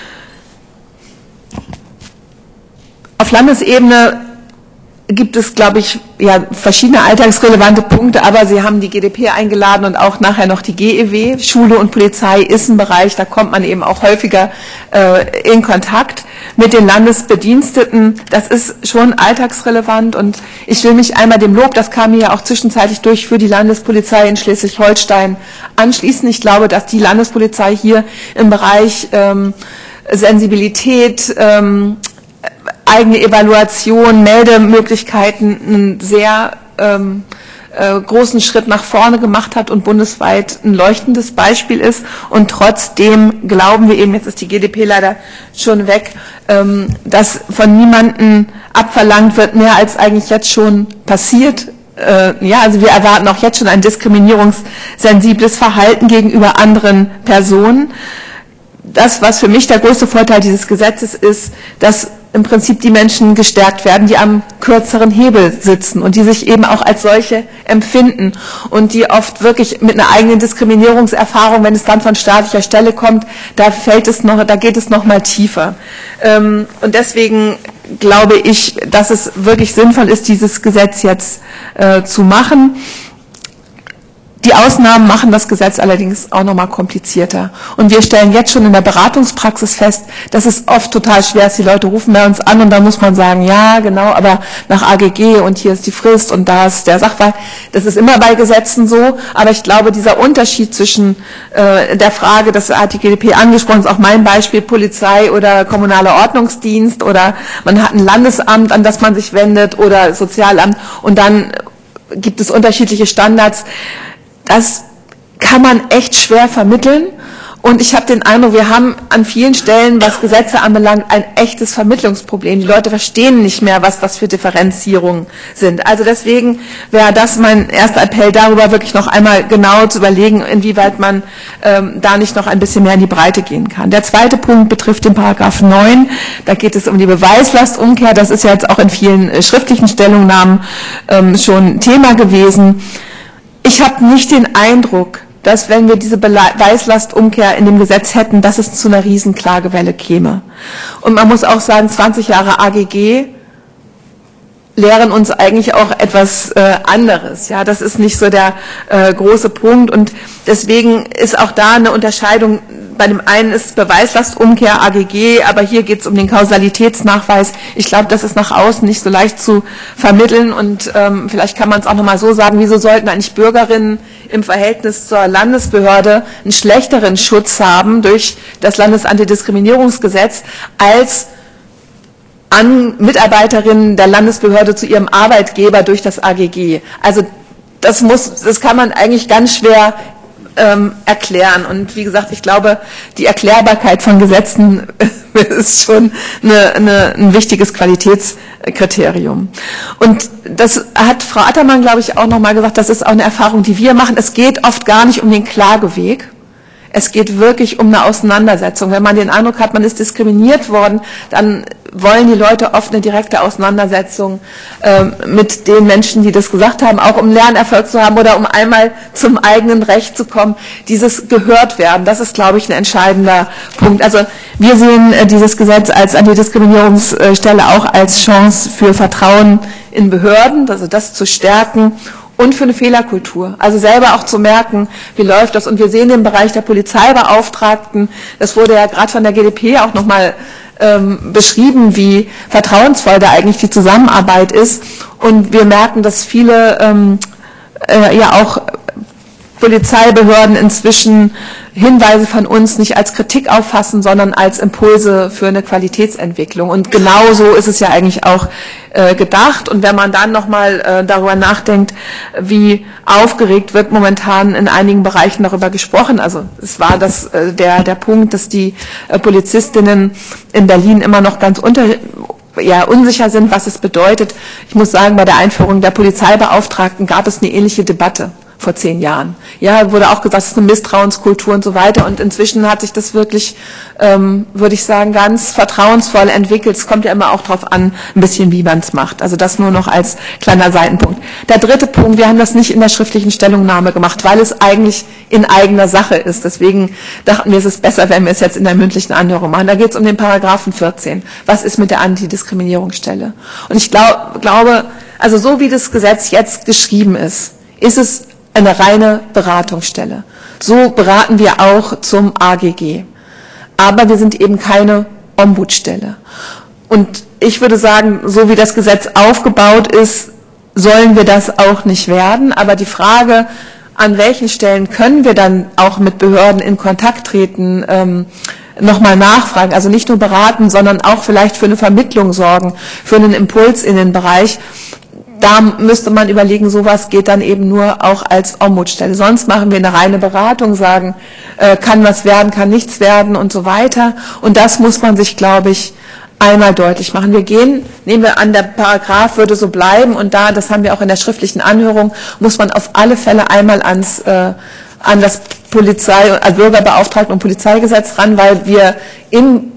Auf Landesebene gibt es, glaube ich, ja, verschiedene alltagsrelevante Punkte, aber Sie haben die GdP eingeladen und auch nachher noch die GEW. Schule und Polizei ist ein Bereich, da kommt man eben auch häufiger in Kontakt mit den Landesbediensteten. Das ist schon alltagsrelevant und ich will mich einmal dem Lob, das kam mir ja auch zwischenzeitlich durch, für die Landespolizei in Schleswig-Holstein anschließen. Ich glaube, dass die Landespolizei hier im Bereich Sensibilität, eigene Evaluation, Meldemöglichkeiten einen sehr großen Schritt nach vorne gemacht hat und bundesweit ein leuchtendes Beispiel ist. Und trotzdem glauben wir eben, jetzt ist die GdP leider schon weg, dass von niemandem abverlangt wird, mehr als eigentlich jetzt schon passiert. Ja, also wir erwarten auch jetzt schon ein diskriminierungssensibles Verhalten gegenüber anderen Personen. Das, was für mich der größte Vorteil dieses Gesetzes ist, dass im Prinzip die Menschen gestärkt werden, die am kürzeren Hebel sitzen und die sich eben auch als solche empfinden und die oft wirklich mit einer eigenen Diskriminierungserfahrung, wenn es dann von staatlicher Stelle kommt, da geht es noch mal tiefer. Und deswegen glaube ich, dass es wirklich sinnvoll ist, dieses Gesetz jetzt zu machen. Die Ausnahmen machen das Gesetz allerdings auch nochmal komplizierter. Und wir stellen jetzt schon in der Beratungspraxis fest, dass es oft total schwer ist. Die Leute rufen bei uns an und da muss man sagen, ja, genau, aber nach AGG und hier ist die Frist und da ist der Sachverhalt. Das ist immer bei Gesetzen so. Aber ich glaube, dieser Unterschied zwischen der Frage, das hat die GdP angesprochen, ist auch mein Beispiel, Polizei oder kommunaler Ordnungsdienst oder man hat ein Landesamt, an das man sich wendet oder Sozialamt und dann gibt es unterschiedliche Standards. Das kann man echt schwer vermitteln und ich habe den Eindruck, wir haben an vielen Stellen, was Gesetze anbelangt, ein echtes Vermittlungsproblem. Die Leute verstehen nicht mehr, was das für Differenzierungen sind. Also deswegen wäre das mein erster Appell, darüber wirklich noch einmal genau zu überlegen, inwieweit man da nicht noch ein bisschen mehr in die Breite gehen kann. Der zweite Punkt betrifft den Paragraph 9. Da geht es um die Beweislastumkehr. Das ist ja jetzt auch in vielen schriftlichen Stellungnahmen schon Thema gewesen. Ich habe nicht den Eindruck, dass wenn wir diese Beweislastumkehr in dem Gesetz hätten, dass es zu einer riesen Klagewelle käme. Und man muss auch sagen, 20 Jahre AGG lehren uns eigentlich auch etwas anderes. Ja, das ist nicht so der große Punkt und deswegen ist auch da eine Unterscheidung. Bei dem einen ist Beweislastumkehr AGG, aber hier geht es um den Kausalitätsnachweis. Ich glaube, das ist nach außen nicht so leicht zu vermitteln und vielleicht kann man es auch nochmal so sagen, wieso sollten eigentlich Bürgerinnen im Verhältnis zur Landesbehörde einen schlechteren Schutz haben durch das Landesantidiskriminierungsgesetz als Mitarbeiterinnen der Landesbehörde zu ihrem Arbeitgeber durch das AGG. Also das kann man eigentlich ganz schwer erklären. Und wie gesagt, ich glaube, die Erklärbarkeit von Gesetzen ist schon ein wichtiges Qualitätskriterium. Und das hat Frau Attermann, glaube ich, auch nochmal gesagt, das ist auch eine Erfahrung, die wir machen. Es geht oft gar nicht um den Klageweg. Es geht wirklich um eine Auseinandersetzung. Wenn man den Eindruck hat, man ist diskriminiert worden, dann wollen die Leute oft eine direkte Auseinandersetzung mit den Menschen, die das gesagt haben, auch um Lernerfolg zu haben oder um einmal zum eigenen Recht zu kommen. Dieses gehört werden, das ist, glaube ich, ein entscheidender Punkt. Also wir sehen dieses Gesetz als Antidiskriminierungsstelle auch als Chance für Vertrauen in Behörden, also das zu stärken. Und für eine Fehlerkultur, also selber auch zu merken, wie läuft das. Und wir sehen im Bereich der Polizeibeauftragten, das wurde ja gerade von der GdP auch nochmal beschrieben, wie vertrauensvoll da eigentlich die Zusammenarbeit ist. Und wir merken, dass viele ja auch Polizeibehörden inzwischen Hinweise von uns nicht als Kritik auffassen, sondern als Impulse für eine Qualitätsentwicklung. Und genau so ist es ja eigentlich auch gedacht. Und wenn man dann nochmal darüber nachdenkt, wie aufgeregt wird momentan in einigen Bereichen darüber gesprochen. Also es war der Punkt, dass die Polizistinnen in Berlin immer noch ganz unsicher sind, was es bedeutet. Ich muss sagen, bei der Einführung der Polizeibeauftragten gab es eine ähnliche Debatte vor 10 Jahren. Ja, wurde auch gesagt, es ist eine Misstrauenskultur und so weiter. Und inzwischen hat sich das wirklich, würde ich sagen, ganz vertrauensvoll entwickelt. Es kommt ja immer auch darauf an, ein bisschen, wie man es macht. Also das nur noch als kleiner Seitenpunkt. Der dritte Punkt, wir haben das nicht in der schriftlichen Stellungnahme gemacht, weil es eigentlich in eigener Sache ist. Deswegen dachten wir, es ist besser, wenn wir es jetzt in der mündlichen Anhörung machen. Da geht es um den Paragraphen 14. Was ist mit der Antidiskriminierungsstelle? Und ich glaube, also so wie das Gesetz jetzt geschrieben ist es eine reine Beratungsstelle. So beraten wir auch zum AGG. Aber wir sind eben keine Ombudsstelle. Und ich würde sagen, so wie das Gesetz aufgebaut ist, sollen wir das auch nicht werden. Aber die Frage, an welchen Stellen können wir dann auch mit Behörden in Kontakt treten, nochmal nachfragen. Also nicht nur beraten, sondern auch vielleicht für eine Vermittlung sorgen, für einen Impuls in den Bereich. Da müsste man überlegen, sowas geht dann eben nur auch als Ombudsstelle. Sonst machen wir eine reine Beratung, sagen, kann was werden, kann nichts werden und so weiter. Und das muss man sich, glaube ich, einmal deutlich machen. Nehmen wir an, der Paragraph würde so bleiben und das haben wir auch in der schriftlichen Anhörung, muss man auf alle Fälle einmal an das Bürgerbeauftragten- und Polizeigesetz ran, weil wir in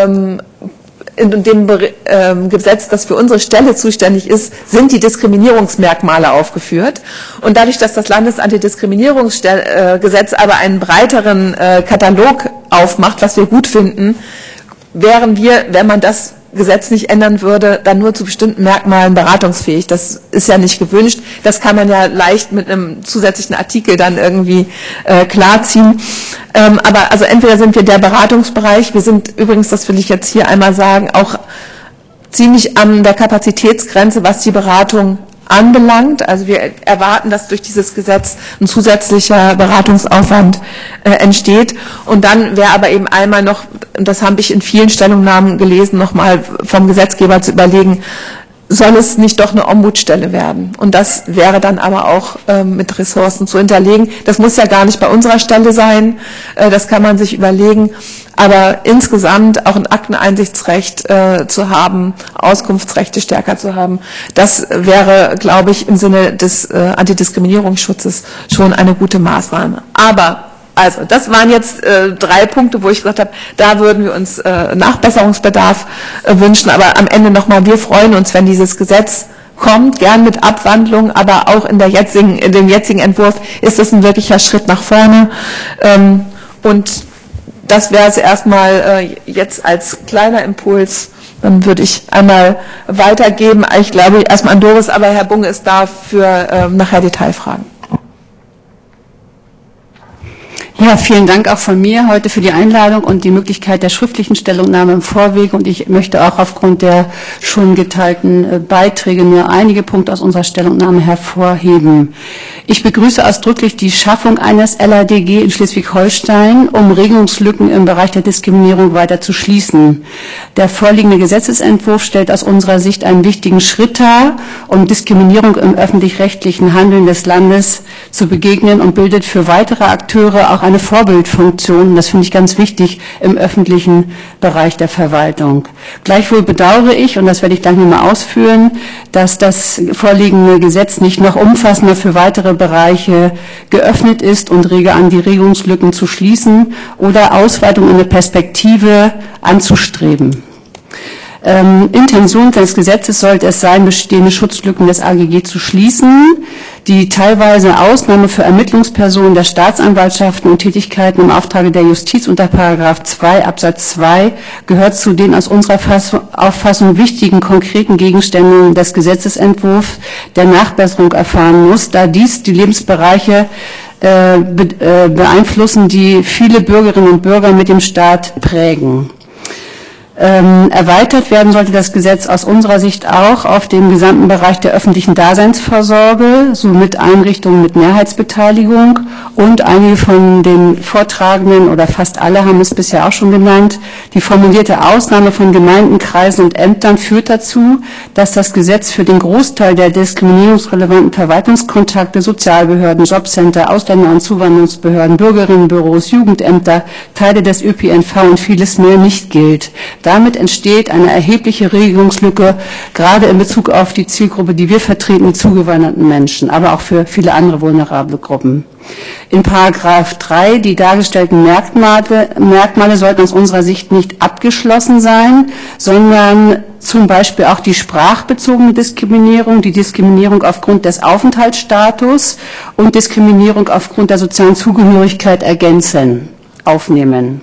dem Gesetz, das für unsere Stelle zuständig ist, sind die Diskriminierungsmerkmale aufgeführt. Und dadurch, dass das Landesantidiskriminierungsgesetz aber einen breiteren Katalog aufmacht, was wir gut finden, wären wir, wenn man das Gesetz nicht ändern würde, dann nur zu bestimmten Merkmalen beratungsfähig. Das ist ja nicht gewünscht. Das kann man ja leicht mit einem zusätzlichen Artikel dann irgendwie klarziehen. Aber also entweder sind wir der Beratungsbereich, wir sind übrigens, das will ich jetzt hier einmal sagen, auch ziemlich an der Kapazitätsgrenze, was die Beratung anbelangt. Also wir erwarten, dass durch dieses Gesetz ein zusätzlicher Beratungsaufwand entsteht. Und dann wäre aber eben einmal noch, das habe ich in vielen Stellungnahmen gelesen, nochmal vom Gesetzgeber zu überlegen, soll es nicht doch eine Ombudsstelle werden? Und das wäre dann aber auch mit Ressourcen zu hinterlegen. Das muss ja gar nicht bei unserer Stelle sein, das kann man sich überlegen. Aber insgesamt auch ein Akteneinsichtsrecht zu haben, Auskunftsrechte stärker zu haben, das wäre, glaube ich, im Sinne des Antidiskriminierungsschutzes schon eine gute Maßnahme. Aber also das waren jetzt 3 Punkte, wo ich gesagt habe, da würden wir uns Nachbesserungsbedarf wünschen. Aber am Ende nochmal, wir freuen uns, wenn dieses Gesetz kommt, gern mit Abwandlung, aber auch in dem jetzigen Entwurf ist es ein wirklicher Schritt nach vorne. Und das wäre es erstmal jetzt als kleiner Impuls. Dann würde ich einmal weitergeben. Ich glaube erstmal an Doris, aber Herr Bunge ist da für nachher Detailfragen. Ja, vielen Dank auch von mir heute für die Einladung und die Möglichkeit der schriftlichen Stellungnahme im Vorweg. Und ich möchte auch aufgrund der schon geteilten Beiträge nur einige Punkte aus unserer Stellungnahme hervorheben. Ich begrüße ausdrücklich die Schaffung eines LADG in Schleswig-Holstein, um Regelungslücken im Bereich der Diskriminierung weiter zu schließen. Der vorliegende Gesetzesentwurf stellt aus unserer Sicht einen wichtigen Schritt dar, um Diskriminierung im öffentlich-rechtlichen Handeln des Landes zu begegnen und bildet für weitere Akteure auch eine Vorbildfunktion, das finde ich ganz wichtig, im öffentlichen Bereich der Verwaltung. Gleichwohl bedauere ich, und das werde ich gleich nochmal ausführen, dass das vorliegende Gesetz nicht noch umfassender für weitere Bereiche geöffnet ist und rege an, die Regelungslücken zu schließen oder Ausweitung in der Perspektive anzustreben. Intention des Gesetzes sollte es sein, bestehende Schutzlücken des AGG zu schließen, die teilweise Ausnahme für Ermittlungspersonen der Staatsanwaltschaften und Tätigkeiten im Auftrage der Justiz unter § 2 Absatz 2 gehört zu den aus unserer Auffassung wichtigen konkreten Gegenständen des Gesetzesentwurfs, der Nachbesserung erfahren muss, da dies die Lebensbereiche beeinflussen, die viele Bürgerinnen und Bürger mit dem Staat prägen. Erweitert werden sollte das Gesetz aus unserer Sicht auch auf den gesamten Bereich der öffentlichen Daseinsvorsorge, somit Einrichtungen mit Mehrheitsbeteiligung, und einige von den Vortragenden oder fast alle haben es bisher auch schon genannt. Die formulierte Ausnahme von Gemeinden, Kreisen und Ämtern führt dazu, dass das Gesetz für den Großteil der diskriminierungsrelevanten Verwaltungskontakte, Sozialbehörden, Jobcenter, Ausländer- und Zuwanderungsbehörden, Bürgerinnenbüros, Jugendämter, Teile des ÖPNV und vieles mehr nicht gilt. Damit entsteht eine erhebliche Regelungslücke, gerade in Bezug auf die Zielgruppe, die wir vertreten, die zugewanderten Menschen, aber auch für viele andere vulnerable Gruppen. In § 3, die dargestellten Merkmale sollten aus unserer Sicht nicht abgeschlossen sein, sondern zum Beispiel auch die sprachbezogene Diskriminierung, die Diskriminierung aufgrund des Aufenthaltsstatus und Diskriminierung aufgrund der sozialen Zugehörigkeit aufnehmen.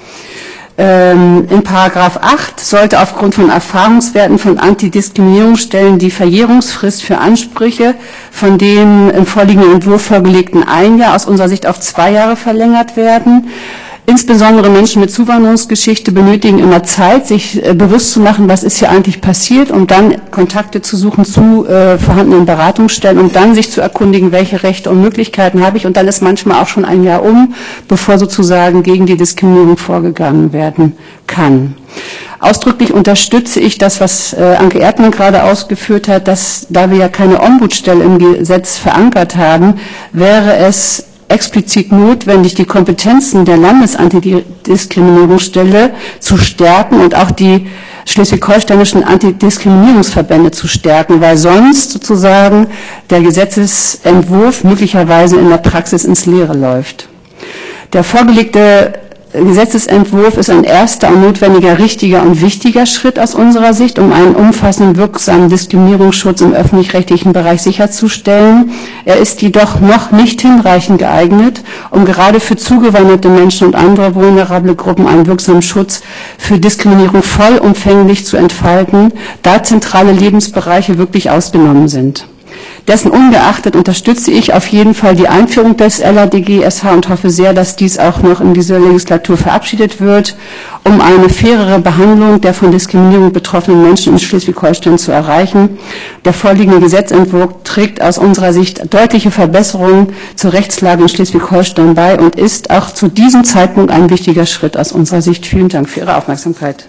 In § 8 sollte aufgrund von Erfahrungswerten von Antidiskriminierungsstellen die Verjährungsfrist für Ansprüche von dem im vorliegenden Entwurf vorgelegten 1 Jahr aus unserer Sicht auf 2 Jahre verlängert werden. Insbesondere Menschen mit Zuwanderungsgeschichte benötigen immer Zeit, sich bewusst zu machen, was ist hier eigentlich passiert, und dann Kontakte zu suchen zu vorhandenen Beratungsstellen und dann sich zu erkundigen, welche Rechte und Möglichkeiten habe ich. Und dann ist manchmal auch schon ein Jahr bevor sozusagen gegen die Diskriminierung vorgegangen werden kann. Ausdrücklich unterstütze ich das, was Anke Erdmann gerade ausgeführt hat, dass, da wir ja keine Ombudsstelle im Gesetz verankert haben, wäre es explizit notwendig, die Kompetenzen der Landesantidiskriminierungsstelle zu stärken und auch die schleswig-holsteinischen Antidiskriminierungsverbände zu stärken, weil sonst sozusagen der Gesetzesentwurf möglicherweise in der Praxis ins Leere läuft. Der vorgelegte Gesetzesentwurf ist ein erster und notwendiger, richtiger und wichtiger Schritt aus unserer Sicht, um einen umfassenden, wirksamen Diskriminierungsschutz im öffentlich-rechtlichen Bereich sicherzustellen. Er ist jedoch noch nicht hinreichend geeignet, um gerade für zugewanderte Menschen und andere vulnerable Gruppen einen wirksamen Schutz für Diskriminierung vollumfänglich zu entfalten, da zentrale Lebensbereiche wirklich ausgenommen sind. Dessen ungeachtet unterstütze ich auf jeden Fall die Einführung des LADG-SH und hoffe sehr, dass dies auch noch in dieser Legislatur verabschiedet wird, um eine fairere Behandlung der von Diskriminierung betroffenen Menschen in Schleswig-Holstein zu erreichen. Der vorliegende Gesetzentwurf trägt aus unserer Sicht deutliche Verbesserungen zur Rechtslage in Schleswig-Holstein bei und ist auch zu diesem Zeitpunkt ein wichtiger Schritt aus unserer Sicht. Vielen Dank für Ihre Aufmerksamkeit.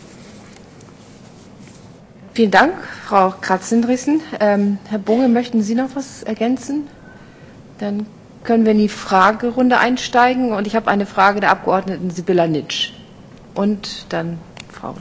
Vielen Dank, Frau Kratz-Sindrichsen. Herr Bunge, möchten Sie noch was ergänzen? Dann können wir in die Fragerunde einsteigen. Und ich habe eine Frage der Abgeordneten Sibylla Nitsch. Und dann Frau.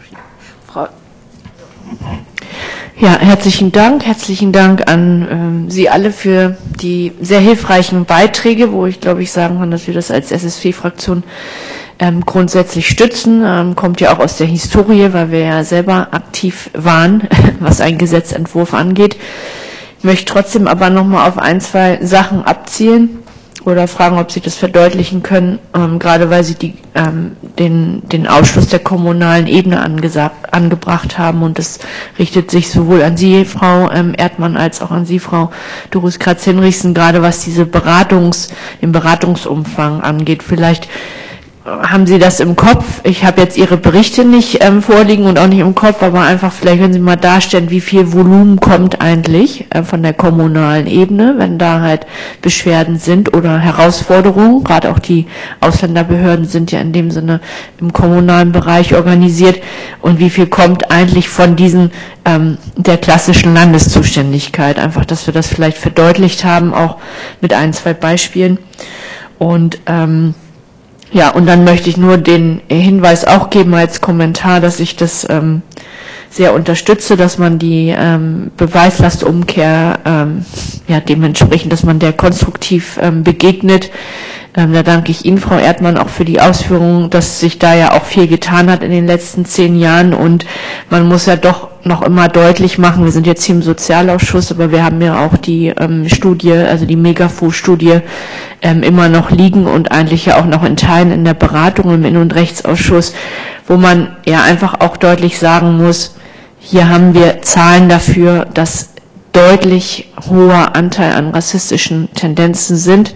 Ja, herzlichen Dank an Sie alle für die sehr hilfreichen Beiträge, wo ich glaube ich sagen kann, dass wir das als SSV-Fraktion grundsätzlich stützen. Kommt ja auch aus der Historie, weil wir ja selber aktiv waren, was einen Gesetzentwurf angeht. Ich möchte trotzdem aber nochmal auf ein, zwei Sachen abzielen oder fragen, ob Sie das verdeutlichen können, gerade weil Sie den Ausschluss der kommunalen Ebene angebracht haben, und das richtet sich sowohl an Sie, Frau Erdmann, als auch an Sie, Frau Dorus-Kratz-Hinrichsen, gerade was den Beratungsumfang angeht. Vielleicht haben Sie das im Kopf? Ich habe jetzt Ihre Berichte nicht vorliegen und auch nicht im Kopf, aber einfach vielleicht können Sie mal darstellen, wie viel Volumen kommt eigentlich von der kommunalen Ebene, wenn da halt Beschwerden sind oder Herausforderungen. Gerade auch die Ausländerbehörden sind ja in dem Sinne im kommunalen Bereich organisiert. Und wie viel kommt eigentlich von diesen der klassischen Landeszuständigkeit? Einfach, dass wir das vielleicht verdeutlicht haben, auch mit ein, zwei Beispielen. Und ja, und dann möchte ich nur den Hinweis auch geben als Kommentar, dass ich das sehr unterstütze, dass man die Beweislastumkehr ja dementsprechend, dass man der konstruktiv begegnet. Da danke ich Ihnen, Frau Erdmann, auch für die Ausführungen, dass sich da ja auch viel getan hat in den letzten 10 Jahren, und man muss ja doch noch immer deutlich machen, wir sind jetzt hier im Sozialausschuss, aber wir haben ja auch die Studie, also die Megafo-Studie immer noch liegen und eigentlich ja auch noch in Teilen in der Beratung im Innen- und Rechtsausschuss, wo man ja einfach auch deutlich sagen muss, hier haben wir Zahlen dafür, dass deutlich hoher Anteil an rassistischen Tendenzen sind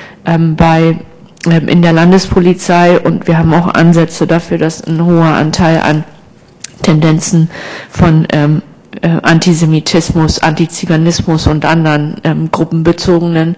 in der Landespolizei, und wir haben auch Ansätze dafür, dass ein hoher Anteil an Tendenzen von Antisemitismus, Antiziganismus und anderen gruppenbezogenen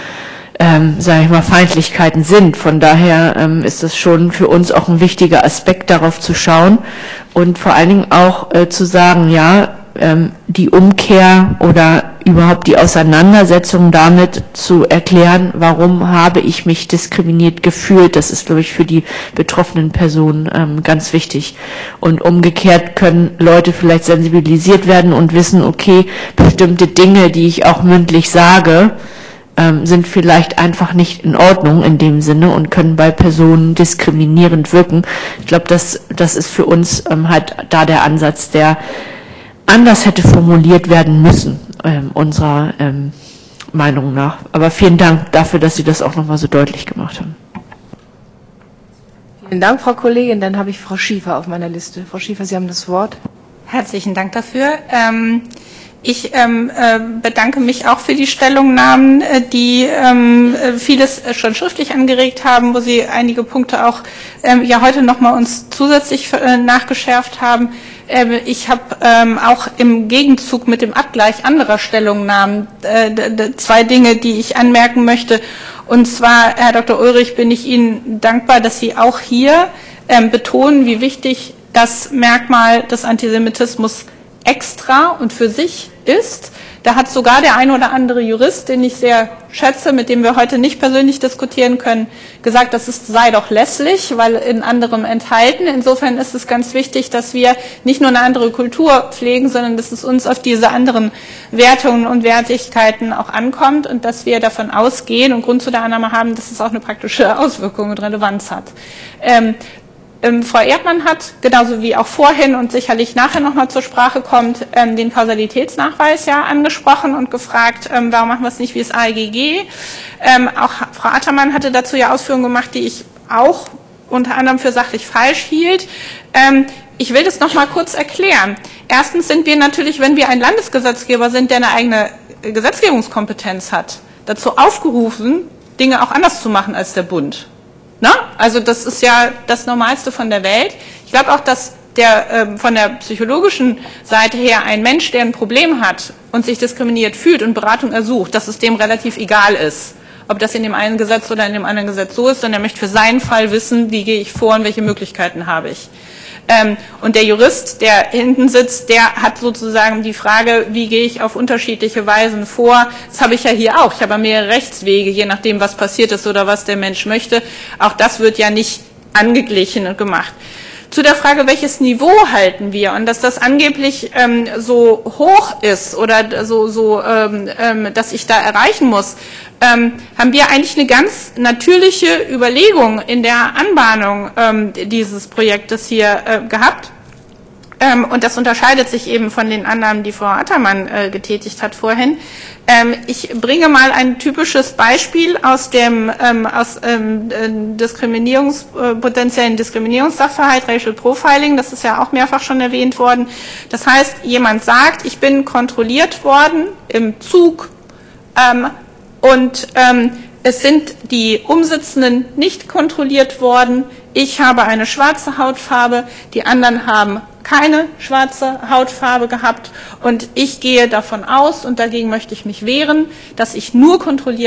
sage ich mal, Feindlichkeiten sind. Von daher ist es schon für uns auch ein wichtiger Aspekt, darauf zu schauen und vor allen Dingen auch zu sagen, ja, die Umkehr oder überhaupt die Auseinandersetzung damit zu erklären, warum habe ich mich diskriminiert gefühlt. Das ist, glaube ich, für die betroffenen Personen ganz wichtig. Und umgekehrt können Leute vielleicht sensibilisiert werden und wissen, okay, bestimmte Dinge, die ich auch mündlich sage, sind vielleicht einfach nicht in Ordnung in dem Sinne und können bei Personen diskriminierend wirken. Ich glaube, das ist für uns halt da der Ansatz, der anders hätte formuliert werden müssen, unserer Meinung nach. Aber vielen Dank dafür, dass Sie das auch nochmal so deutlich gemacht haben. Vielen Dank, Frau Kollegin. Dann habe ich Frau Schiefer auf meiner Liste. Frau Schiefer, Sie haben das Wort. Herzlichen Dank dafür. Ich bedanke mich auch für die Stellungnahmen, die vieles schon schriftlich angeregt haben, wo Sie einige Punkte auch ja heute nochmal uns zusätzlich nachgeschärft haben. Ich habe auch im Gegenzug mit dem Abgleich anderer Stellungnahmen zwei Dinge, die ich anmerken möchte. Und zwar, Herr Dr. Ulrich, bin ich Ihnen dankbar, dass Sie auch hier betonen, wie wichtig das Merkmal des Antisemitismus extra und für sich ist. Da hat sogar der ein oder andere Jurist, den ich sehr schätze, mit dem wir heute nicht persönlich diskutieren können, gesagt, das sei doch lässlich, weil in anderem enthalten. Insofern ist es ganz wichtig, dass wir nicht nur eine andere Kultur pflegen, sondern dass es uns auf diese anderen Wertungen und Wertigkeiten auch ankommt und dass wir davon ausgehen und Grund zu der Annahme haben, dass es auch eine praktische Auswirkung und Relevanz hat. Frau Erdmann hat, genauso wie auch vorhin und sicherlich nachher nochmal zur Sprache kommt, den Kausalitätsnachweis ja angesprochen und gefragt, warum machen wir es nicht wie das AEGG. Auch Frau Attermann hatte dazu ja Ausführungen gemacht, die ich auch unter anderem für sachlich falsch hielt. Ich will das nochmal kurz erklären. Erstens sind wir natürlich, wenn wir ein Landesgesetzgeber sind, der eine eigene Gesetzgebungskompetenz hat, dazu aufgerufen, Dinge auch anders zu machen als der Bund. Na? Also das ist ja das Normalste von der Welt. Ich glaube auch, dass von der psychologischen Seite her ein Mensch, der ein Problem hat und sich diskriminiert fühlt und Beratung ersucht, dass es dem relativ egal ist, ob das in dem einen Gesetz oder in dem anderen Gesetz so ist, sondern er möchte für seinen Fall wissen, wie gehe ich vor und welche Möglichkeiten habe ich. Und der Jurist, der hinten sitzt, der hat sozusagen die Frage, wie gehe ich auf unterschiedliche Weisen vor. Das habe ich ja hier auch. Ich habe mehrere Rechtswege, je nachdem, was passiert ist oder was der Mensch möchte. Auch das wird ja nicht angeglichen und gemacht. Zu der Frage, welches Niveau halten wir und dass das angeblich so hoch ist oder dass ich da erreichen muss, haben wir eigentlich eine ganz natürliche Überlegung in der Anbahnung dieses Projektes hier gehabt. Und das unterscheidet sich eben von den Annahmen, die Frau Attermann getätigt hat vorhin. Ich bringe mal ein typisches Beispiel aus dem potenziellen Diskriminierungssachverhalt, Racial Profiling. Das ist ja auch mehrfach schon erwähnt worden. Das heißt, jemand sagt, ich bin kontrolliert worden im Zug und es sind die Umsitzenden nicht kontrolliert worden. Ich habe eine schwarze Hautfarbe, die anderen haben keine schwarze Hautfarbe gehabt und ich gehe davon aus, und dagegen möchte ich mich wehren, dass ich nur kontrolliert